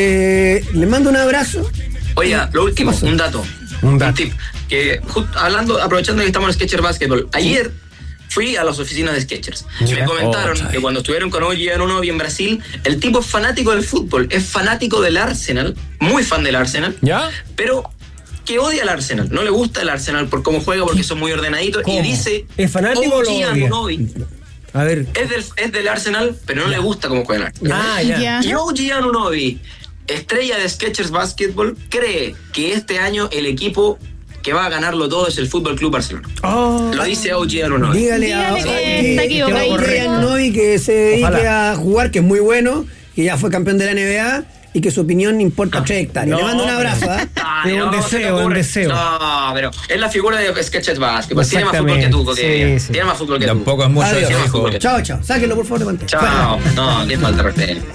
eh, le mando un abrazo. Oiga, lo último, pasó? un dato. Un dato. tip. Que just- hablando, aprovechando que estamos en Skechers Basketball, ayer fui a las oficinas de Skechers. Me Ya. comentaron Oh, que cuando estuvieron con Oji Anunoby en Brasil, el tipo es fanático del fútbol, es fanático del Arsenal, muy fan del Arsenal, ¿Ya? pero que odia al Arsenal. No le gusta el Arsenal por cómo juega, porque son muy ordenaditos. ¿Cómo? Y dice, ¿Es fanático o lo Oji odia? Anunoby A ver. es del, es del Arsenal, pero no le gusta cómo juega el Arsenal. Ah, ya. Ya. Y Oji Anunoby, estrella de Skechers Basketball, cree que este año el equipo que va a ganarlo todo es el Fútbol Club Barcelona. Oh. Lo dice Oji Anunoby. Dígale a Dígale que que- está que- equivocadísimo. que Anunoby que se dedique Ojalá. a jugar, que es muy bueno, que ya fue campeón de la N B A y que su opinión importa tres hectáreas. No, Le mando un abrazo. ¿ah? Ay, Es un no, deseo, se te un ocurre. deseo. No, pero es la figura de Skechers Basketball. Tiene más fútbol que tú, Coque. Sí, sí. Tiene más fútbol que tú. Tampoco es mucho Adiós. eso, Tiene más hijo. fútbol que tú. Chao, chao. Sáquenlo por favor de pantalla. Chao. No, qué falta de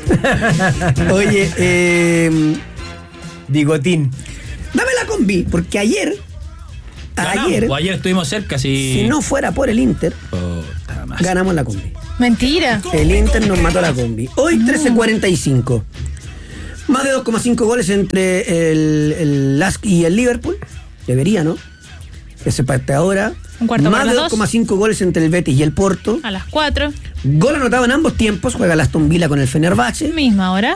respeto. Oye, eh, Bigotín. dame la combi, porque ayer, Ganamos. ayer, O ayer estuvimos cerca, si. si no fuera por el Inter, Puta madre. ganamos la combi. Mentira. El Inter nos mató la combi. Hoy trece cuarenta y cinco. Más de dos coma cinco goles entre el, el Lask y el Liverpool. Debería, ¿no? Ese parte ahora. Un cuarto Más para de las dos dos. coma cinco goles entre el Betis y el Porto. A las cuatro. Gol anotado en ambos tiempos. Juega el Aston Villa con el Fenerbahce. Misma hora.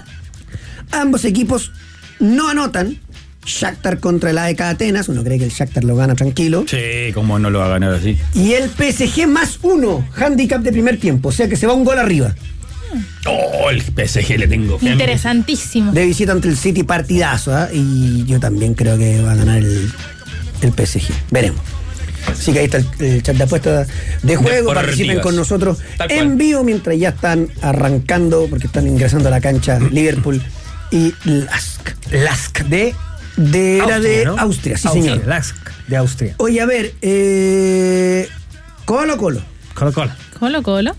Ambos equipos no anotan. Shakhtar contra el A E K Atenas. Uno cree que el Shakhtar lo gana tranquilo. Sí, cómo no lo va a ganar así. Y el P S G más uno. Handicap de primer tiempo. O sea que se va un gol arriba. Oh, el P S G le tengo fe. Interesantísimo. De visita ante el City, partidazo. ¿ah? Y yo también creo que va a ganar el, el P S G. Veremos. Así que ahí está el, el chat de apuestas de juego. Participen con nosotros Tal cual. en vivo mientras ya están arrancando, porque están ingresando a la cancha Liverpool y Lask. Lask de. De, era Austria, de ¿no? Austria, sí, Austria, señor. Lask de Austria. Oye, a ver, eh, Colo Colo. Colo Colo. Colo Colo.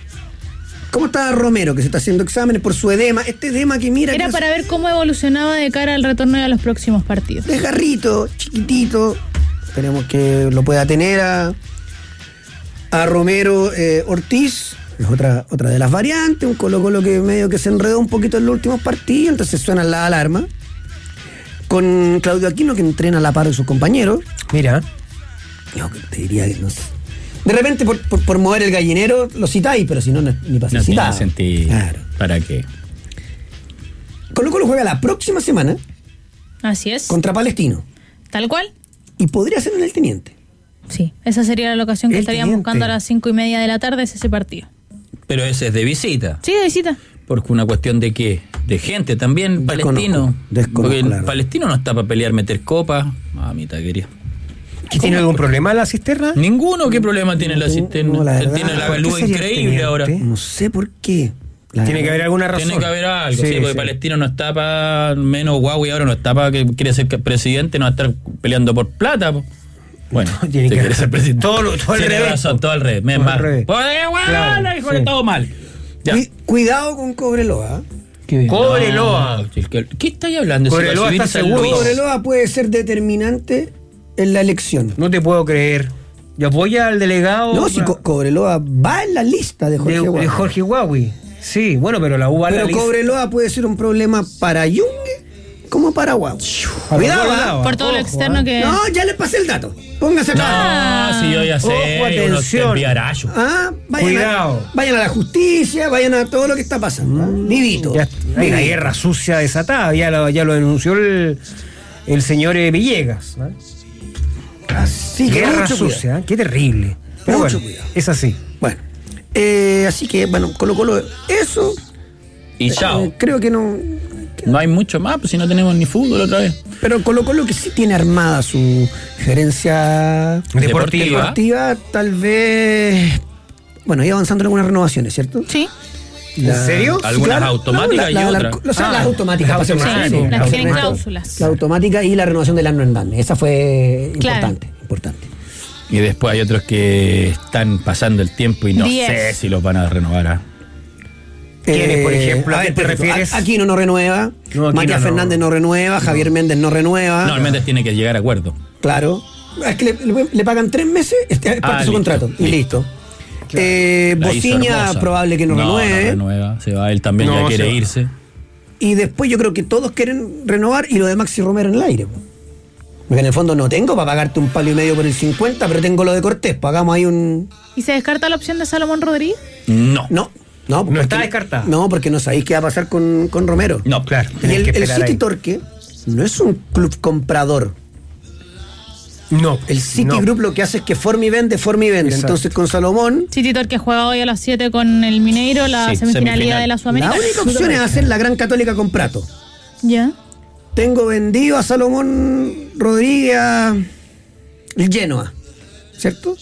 ¿Cómo está Romero, que se está haciendo exámenes por su edema? Este edema que mira... Era que para ver cómo evolucionaba de cara al retorno de los próximos partidos. es garrito, chiquitito. Esperemos que lo pueda tener a... a Romero eh, Ortiz, es otra, otra de las variantes, un Colo Colo que medio que se enredó un poquito en los últimos partidos, entonces suenan las alarmas. Con Claudio Aquino, que entrena a la par de sus compañeros. Mira. Yo te diría que no sé. De repente, por, por, por mover el gallinero, lo citáis, pero si no, no ni para ser No tiene citado. sentido. Claro. ¿Para qué? Colo Colo juega la próxima semana Así es. contra Palestino. Tal cual. Y podría ser en el Teniente. Sí, esa sería la locación que El estarían Teniente. buscando a las cinco y media de la tarde, es ese partido. Pero ese es de visita. Sí, de visita. Porque una cuestión de qué? De gente también, Desconozco, palestino. desconozco, Porque el claro. palestino no está para pelear, meter copas. Ah, mi taquería. ¿Tiene algún problema la cisterna? Ninguno. ¿Qué problema tiene la cisterna? no, la verdad. Tiene la ¿Por qué luz sería increíble teniente? ahora. No sé por qué. La Tiene verdad. que haber alguna razón. Tiene que haber algo, sí, Sí, porque sí. Palestino no está para, menos Huawei ahora no está para que quiere ser presidente, no va a estar peleando por plata. Po. Bueno, Tiene si que- quiere ser presidente. todo lo- todo al Tiene revés, razón, po. todo al revés. Me Todo al más. revés. Pues, eh, bueno, Claro, hijo, sí. que todo mal. Ya. Cu- cuidado con Cobreloa. Cobreloa. No, ¿qué, ¿Qué estáis hablando? Cobreloa Si va a está subir San seguro. Luis. Cobreloa puede ser determinante en la elección. No te puedo creer. ¿Y apoya al delegado? No, si Co- Cobreloa va en la lista de Jorge de, Huawei. de Jorge Huawei. Sí, bueno, pero la U va a la Pero lista. Cobreloa puede ser un problema para Yungue como para Huawei. Cuidado, todos ¿ah? lados. Por todo lo Ojo, externo ¿eh? que... No, ya le pasé el dato. Póngase acá. No, si yo ya sé. Ojo, uno atención. te enviará, yo. Ah, vayan, Cuidado. A, vayan a la justicia, vayan a todo lo que está pasando. ¿ah? Vivito. Ya, hay una guerra sucia desatada. Ya lo, ya lo denunció el, el señor eh, Villegas. ¿no? Así que Guerra mucho sucia, ¿eh? Qué terrible. Pero Mucho bueno, cuidado. es así. Bueno, eh, así que, bueno, Colo Colo, eso. Y chao. eh, creo que no. No hay mucho más, pues si no tenemos ni fútbol otra vez. Pero Colo Colo que sí tiene armada su gerencia Deportiva. deportiva, tal vez. Bueno, iba avanzando en algunas renovaciones, ¿cierto? Sí. ¿En serio? Algunas automáticas la- y la- otras. la- o sea, Ah, las automáticas. las para ser automáticas. exacto. Sí, las que tienen Las- cláusulas. La automática y la renovación del Arno Hernández. Esa fue Claro. importante, importante. Y después hay otros que están pasando el tiempo y no Diez. sé si los van a renovar. ¿ah? ¿Quiénes, por ejemplo? ¿A ver, qué te por ejemplo, refieres? A- Aquino no renueva, No, Aquino Matías no. Fernández no renueva, Javier Méndez no renueva. No, el Méndez tiene que llegar a acuerdo. Claro. Es que le, le- le pagan tres meses, este, es parte Ah, de su listo, contrato. Y listo. listo. Eh, La hizo Bociña hermosa. probable que no, No, renueve. no renueva. Se va, él también No, ya se quiere va. irse. Y después yo creo que todos quieren renovar y lo de Maxi Romero en el aire. po. Porque en el fondo no tengo para pagarte un palo y medio por el cincuenta, pero tengo lo de Cortés. Pagamos ahí un... ¿Y se descarta la opción de Salomón Rodríguez? No. No. No, porque- está descartada. No, porque no sabéis qué va a pasar con, con Romero. No, Claro. Y tenés el, que el esperar City ahí. Torque no es un club comprador. No. El City no. Group lo que hace es que forma y vende, forma y vende. Exacto. Entonces con Salomón, City Torque juega hoy a las siete con el Mineiro, la Sí, semifinalidad semifinal. de la la Sudamericana. única opción es hacer la Gran Católica con Prato. Ya. Tengo vendido a Salomón Rodríguez a el Genoa, ¿cierto?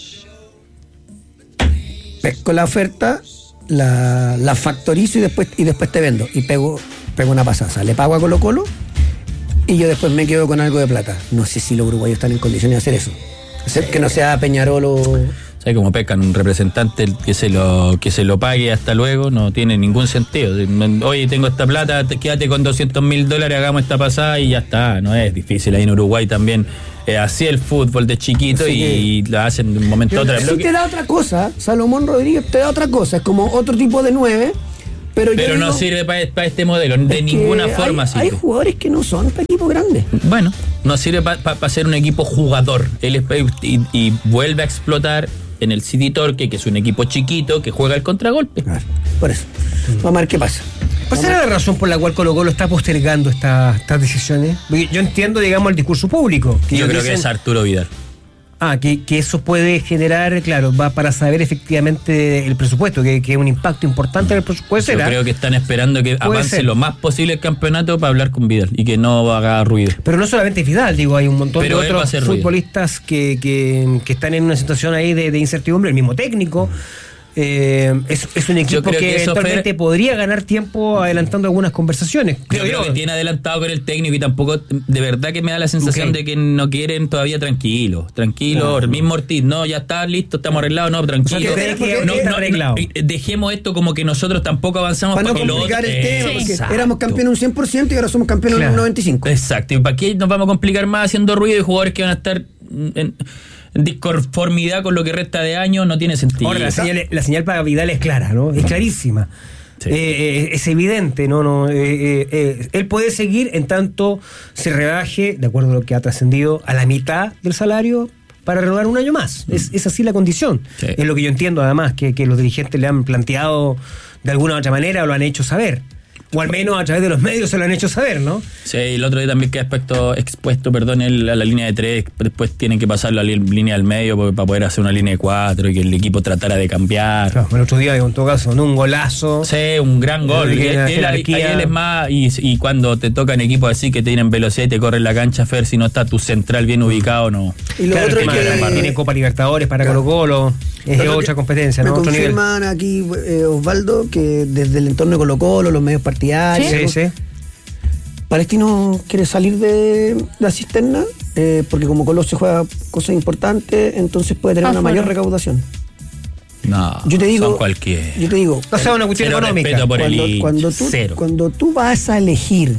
Pesco la oferta, la, la factorizo y después, y después te vendo. Y pego, pego una pasada. Le pago a Colo Colo y yo después me quedo con algo de plata. No sé si los uruguayos están en condiciones de hacer eso. Excepto que no sea Peñarol o... ¿Sabes cómo pescan un representante que se lo que se lo pague hasta luego? No tiene ningún sentido. Oye, tengo esta plata, te- quédate con doscientos mil dólares, hagamos esta pasada y ya está. No es difícil. Ahí en Uruguay también eh, así el fútbol de chiquito Así y lo hacen de un momento a otro. Si te da otra cosa, Salomón Rodríguez te da otra cosa. Es como otro tipo de nueve, pero, yo Pero no digo, sirve para este modelo, de es que ninguna hay- forma Hay sirve. jugadores que no son para equipos grandes. Bueno, no sirve para ser un equipo jugador. Él es, y, y vuelve a explotar en el City Torque, que es un equipo chiquito que juega el contragolpe. Por eso. Vamos a ver qué pasa. ¿Cuál será la razón por la cual Colo Colo está postergando esta- estas decisiones? Porque yo entiendo, digamos, el discurso público. Yo ellos creo que dicen- es Arturo Vidal. Ah, que, que eso puede generar, claro, va para saber efectivamente el presupuesto, que, que un impacto importante en el presupuesto. Yo creo que están esperando que Puede avance ser. lo más posible el campeonato para hablar con Vidal y que no haga ruido. Pero no solamente Vidal, digo, hay un montón Pero de él va a otros hacer ruido. futbolistas que, que, que están en una situación ahí de, de incertidumbre, el mismo técnico. Eh, es, es un equipo creo que, que eso, eventualmente Fer- podría ganar tiempo adelantando algunas conversaciones. Yo creo que tiene adelantado con el técnico y tampoco, de verdad que me da la sensación Ok. de que no quieren todavía tranquilo, tranquilo, Claro. el mismo Ortiz, no, ya está listo, estamos arreglados, no, tranquilo. O sea, que cree que No, está no, arreglado. no, dejemos esto como que nosotros tampoco avanzamos Para no que lo complicar otro- el tema, porque Exacto. éramos campeones un cien por ciento y ahora somos campeones Claro. un noventa y cinco por ciento. Exacto, ¿y para qué nos vamos a complicar más haciendo ruido y jugadores que van a estar en, en disconformidad con lo que resta de año, no tiene sentido. Ahora, la señal, la señal para Vidal es clara, ¿no? Es clarísima. Sí. Eh, es evidente, no, no. Eh, eh, eh, él puede seguir en tanto se rebaje, de acuerdo a lo que ha trascendido, a la mitad del salario para renovar un año más. Mm. Es, es así la condición. Sí. Es lo que yo entiendo, además, que, que los dirigentes le han planteado de alguna u otra manera o lo han hecho saber. O al menos a través de los medios se lo han hecho saber, ¿no? Sí, y el otro día también queda expuesto, expuesto perdón, el, a la línea de tres, después tienen que pasar la li- línea del medio porque, para poder hacer una línea de cuatro y que el equipo tratara de cambiar. Claro, el otro día, en todo caso, ¿no? Un golazo. Sí, un gran gol. Y él, él, él es más, y, y cuando te tocan equipos así que tienen velocidad y te corren la cancha, Fer, si no está tu central bien ubicado, no. Y lo claro, otro es que, que tiene Copa Libertadores para Colo Colo, es de otra competencia, me ¿no? Otro confirman nivel. Aquí, eh, Osvaldo, que desde el entorno de Colo Colo, los medios partidarios, sí, sí. Palestino quiere salir de la cisterna eh, porque como Colo se juega cosas importantes, entonces puede tener ah, una mayor recaudación. No, yo te digo, son cualquier. Yo te digo, no sea una cuestión económica. Por cuando, el cuando, tú, cero. cuando tú vas a elegir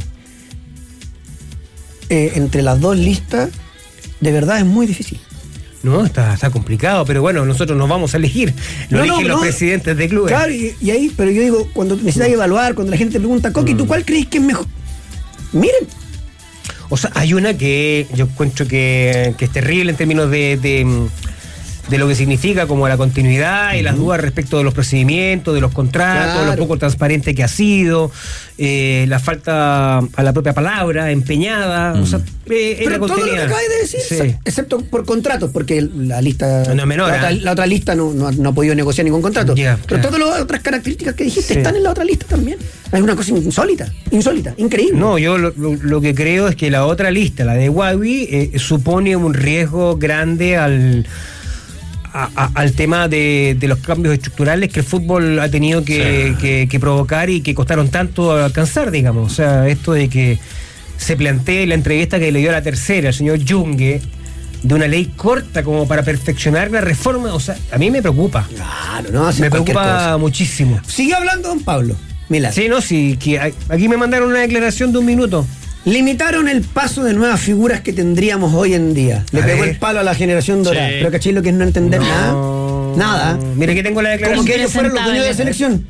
eh, entre las dos listas, de verdad es muy difícil. No, está, está complicado, pero bueno, nosotros nos vamos a elegir. Lo no, eligen no, los no. presidentes de clubes. Claro, y, y ahí, pero yo digo, cuando necesitas mm. evaluar, cuando la gente te pregunta, Coqui, ¿tú cuál crees que es mejor? Miren. O sea, hay una que yo encuentro que, que es terrible en términos de, de, de lo que significa como la continuidad y uh-huh. las dudas respecto de los procedimientos, de los contratos, claro. lo poco transparente que ha sido, eh, la falta a la propia palabra, empeñada, uh-huh. o sea, eh, pero todo lo que acabas de decir, sí. excepto por contratos, porque la lista, no menor, la, otra, la otra lista no, no, no ha podido negociar ningún contrato. Yeah, pero claro. todas las otras características que dijiste sí. están en la otra lista también. Es una cosa insólita, insólita, increíble. No, yo lo, lo, lo que creo es que la otra lista, la de Huawei, eh, supone un riesgo grande al A, a, al tema de, de los cambios estructurales que el fútbol ha tenido que, sí. que, que provocar y que costaron tanto alcanzar, digamos. O sea, esto de que se plantee la entrevista que le dio a la tercera, el señor Junge, de una ley corta como para perfeccionar la reforma, o sea, a mí me preocupa. Claro, no, me preocupa cosa. muchísimo. Sigue hablando, don Pablo. Milán. Sí, no, sí, que aquí me mandaron una declaración de un minuto. Limitaron el paso de nuevas figuras que tendríamos hoy en día. Le a pegó ver. el palo a la generación dorada. Sí. Pero ¿cachai lo que es no entender no. nada? Nada. Mira que tengo la declaración. Como que ellos fueron los dueños de la selección.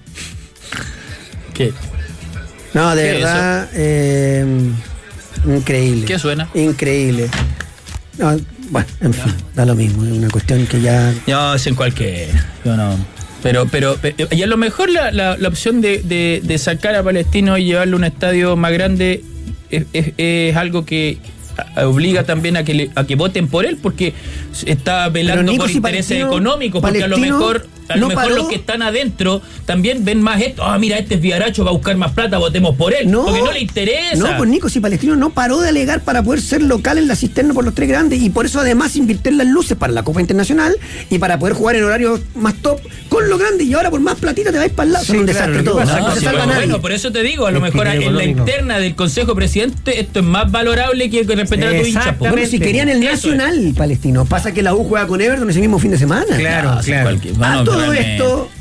¿Qué? No, de ¿Qué verdad, eh, increíble. ¿Qué suena? Increíble. No, bueno, en fin, da lo mismo. Es una cuestión que ya... No, es en cualquier... Yo no... Pero, pero, y a lo mejor la, la, la opción de, de, de sacar a Palestino y llevarlo a un estadio más grande es, es, es algo que obliga también a que le, a que voten por él, porque está velando por intereses económicos, porque a lo mejor a lo no mejor paró. Los que están adentro también ven más esto, ah, mira, este es Villaracho, va a buscar más plata, votemos por él, no, porque no le interesa. No, pues Nico, si Palestino no paró de alegar para poder ser local en la cisterna por los tres grandes, y por eso además invirtió en las luces para la Copa Internacional y para poder jugar en horarios más top con los grandes, y ahora por más platita te vais para el lado. Sí, son un claro, desastre todo. No, no sí, bueno, bueno, por eso te digo, a lo mejor en económico. La interna del Consejo Presidente esto es más valorable que respetar a tu hincha. Bueno, si querían el eso Nacional es. Palestino, pasa que la U juega con Everton ese mismo fin de semana. Claro, no, claro. Cualquier, bueno, a todo esto...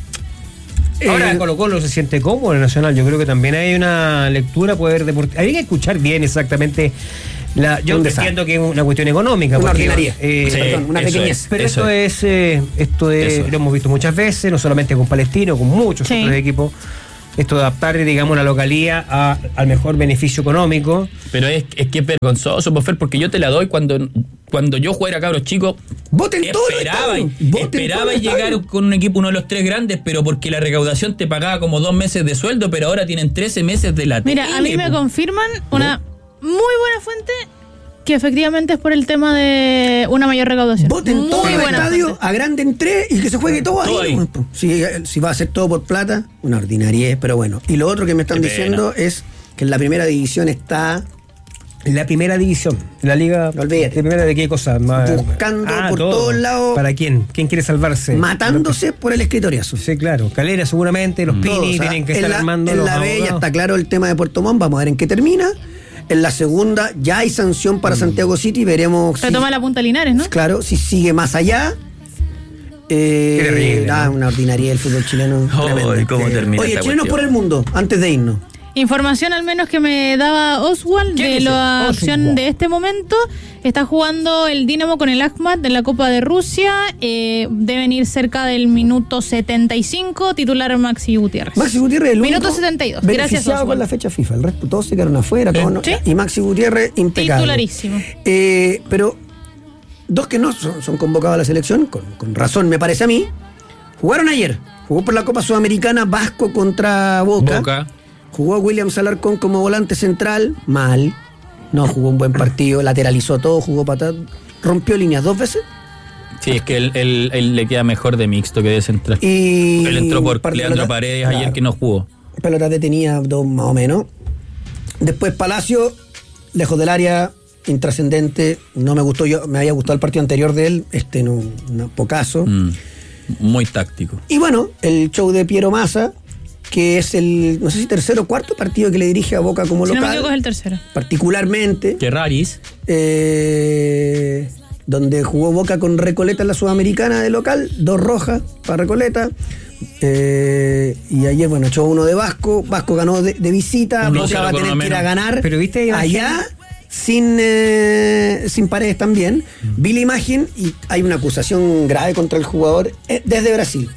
Ahora eh, Colo Colo se siente cómodo en el Nacional. Yo creo que también hay una lectura poder deportiva. Hay que escuchar bien exactamente. La, yo entiendo que es una cuestión económica. Una ordinaria. Eh, sí, perdón, una pequeñez. Pero esto es, es eh, esto es, eso. Lo hemos visto muchas veces, no solamente con Palestino, con muchos sí. otros equipos. Esto de adaptar, digamos, la localía a, al mejor beneficio económico. Pero es, es que es vergonzoso, Bofer, porque yo te la doy cuando, cuando yo jugara cabros chicos. Voten esperaba, todo esperaba llegar con un equipo, uno de los tres grandes, pero porque la recaudación te pagaba como dos meses de sueldo, pero ahora tienen trece meses de la Mira, tele, a mí me confirman una muy buena fuente que efectivamente es por el tema de una mayor recaudación. Voten todo el estadio, agranden tres y que se juegue todo, todo ahí. ahí. Si, si va a ser todo por plata, una ordinariedad, pero bueno. Y lo otro que me están Qué diciendo pena. Es que en la primera división está... En la primera división, en la liga... No olvídate. ¿De primera de qué cosa? Buscando ah, por todo. todos lados... ¿Para quién? ¿Quién quiere salvarse? Matándose por el escritoriazo. Sí, claro. Calera seguramente, los Pini o sea, tienen que estar la, armando en los la B ya está claro el tema de Puerto Montt, vamos a ver en qué termina. En la segunda ya hay sanción para mm. Santiago City, veremos. Se si, toma la Punta Linares, ¿no? Claro, si sigue más allá. Eh, terrible, nada, ¿no? Una ordinaria del fútbol chileno. Oh, ¿cómo termina Oye, esta chilenos cuestión? por el mundo, antes de irnos. Información al menos que me daba Oswald de dice? la acción Oswald. de este momento. Está jugando el Dinamo con el Akhmat en la Copa de Rusia. Eh, deben ir cerca del minuto setenta y cinco. Titular Maxi Gutiérrez. Maxi Gutiérrez, el Minuto único setenta y dos. Gracias, beneficiado Oswald. con la fecha FIFA. El resto todos se quedaron afuera. todos no- ¿Sí? Y Maxi Gutiérrez, impecable. Titularísimo. Eh, pero dos que no son, son convocados a la selección, con, con razón me parece a mí, jugaron ayer. Jugó por la Copa Sudamericana Vasco contra Boca. Boca. Jugó William Alarcón como volante central, mal. No jugó un buen partido, lateralizó todo, jugó patada, rompió líneas dos veces. Sí, es que él, él- él le queda mejor de mixto que de central. Y Él entró por par de Leandro pelota- Paredes claro. ayer que no jugó. Pelota detenida, dos más o menos. Después Palacio, lejos del área, intrascendente. No me gustó, yo me había gustado el partido anterior de él, este no, no pocaso. Mm, muy táctico. Y bueno, el show de Piero Massa, que es el, no sé si tercer o cuarto partido que le dirige a Boca como Si no me local, equivoco es el tercero. particularmente. Que raris. eh, donde jugó Boca con Recoleta en la Sudamericana de local, dos rojas para Recoleta. Eh, y ayer, bueno, echó uno de Vasco. Vasco ganó de, de visita. uno Boca cero va a por tener lo que ir a menos. ganar Pero viste imagen. allá sin, eh, sin Paredes también. Vi la imagen y hay una acusación grave contra el jugador eh, desde Brasil.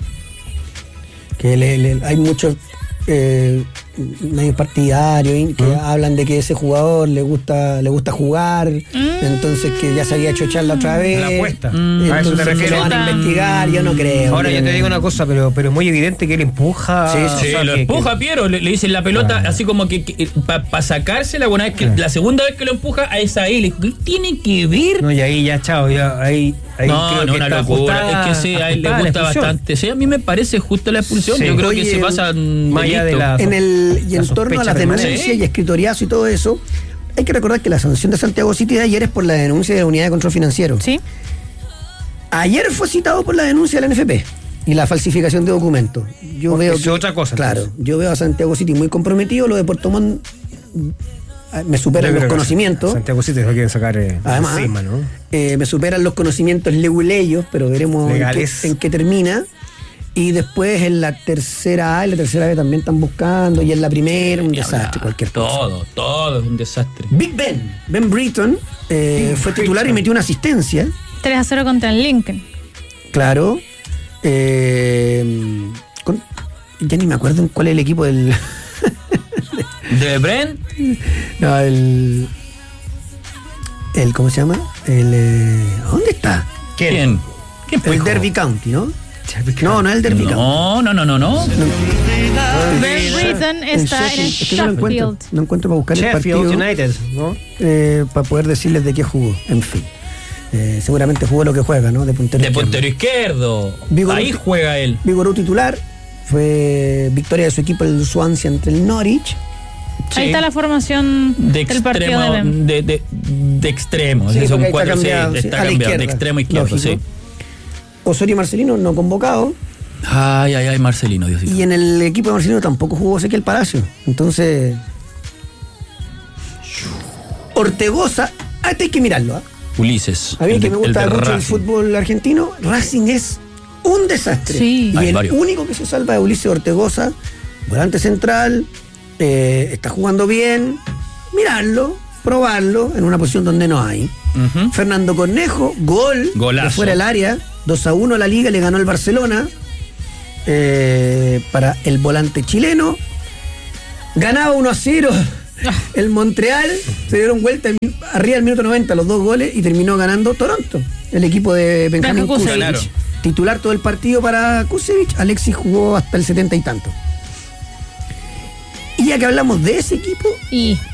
Que le- le- hay muchos eh, medios partidarios y que hablan de que ese jugador le gusta le gusta jugar, entonces que ya se había hecho echar la otra vez. La apuesta. Mm. A eso te Entonces que refieres. lo van a investigar, yo no creo. Ahora yo te que- digo una cosa, pero, pero es muy evidente que él empuja. Sí, sí, o Sí, sea, lo que- empuja que- Piero, le, le dicen la pelota Claro. así como que, para sacársela, bueno, es que la segunda vez que lo empuja a esa ahí, le dijo, ¿qué tiene que ver? No, y ahí ya, chao, ya ahí. ahí No, creo no, que una está locura. ajustada- Es que sí, a él le ajustada la gusta expulsión. bastante. Sí, a mí me parece justo la expulsión. Sí. Yo creo Oye, que se pasa más allá de la- En el, y la en torno a sospecha las permanente. denuncias y escritoriazo y todo eso, hay que recordar que la sanción de Santiago City de ayer es por la denuncia de la Unidad de Control Financiero. Sí. Ayer fue citado por la denuncia de la N F P y la falsificación de documentos. Yo Porque veo es que, otra cosa, Claro, entonces. yo veo a Santiago City muy comprometido, lo de Puerto Montt eh, me superan Yo los creo que conocimientos. Santiago City se lo quieren sacar eh, Además, encima, ¿no? eh, me superan los conocimientos leguleyos, pero veremos en qué, Legales. en qué termina. Y después en la tercera A, en la tercera B también están buscando, y en la primera un desastre, cualquier cosa. Todo, todo es un desastre. Big Ben, Ben Britton, eh, fue titular y metió una asistencia, tres a cero contra el Lincoln. claro. Eh, con- ya ni me acuerdo en cuál es el equipo del... ¿De Brent? No, el... el ¿Cómo se llama? El... eh, ¿Dónde está? ¿Quién? ¿Quién fue? El Derby County, ¿no? No, no es el Derby County. No, no, no, no, no. Ben Britton está en el Es que no lo encuentro, Sheffield. no encuentro para buscar el Sheffield partido United, ¿no? eh, para poder decirles de qué jugó. En fin, Eh, seguramente jugó lo que juega, ¿no? De puntero De izquierdo. puntero izquierdo. Vigorú- Ahí juega él. Vigorú titular, fue victoria de su equipo el Swansea ante el Norwich. Ahí está la formación De del partido de extremo, Ben. de, de, de extremo. Sí, Sí, son porque ahí está cuatro, sí, cambiado, sí, está a la cambiado, de izquierda, extremo izquierdo, lógico. sí. Osorio Marcelino no convocado, Ay, ay, ay, Marcelino, Diosito. y en el equipo de Marcelino tampoco jugó Ezequiel Palacio. Entonces, Ortegoza, ah, este hay que mirarlo, ¿ah? Ulises. A mí el que de- me el gusta de mucho el Racing. fútbol argentino, Racing es un desastre. Sí. Y Hay el varios. único que se salva es Ulises Ortegoza, volante central, eh, está jugando bien, mirarlo, probarlo en una posición donde no hay. Ujú. Fernando Cornejo, gol Golazo. de fuera del área, dos a uno la Liga, le ganó el Barcelona eh, para el volante chileno. Ganaba uno a cero el Montreal, se dieron vuelta en- arriba del minuto noventa los dos goles y terminó ganando Toronto, el equipo de Benjamín Branko Kusevich. Kusevich. Titular todo el partido para Kusevich, Alexis jugó hasta el setenta y tanto. Y ya que hablamos de ese equipo, Y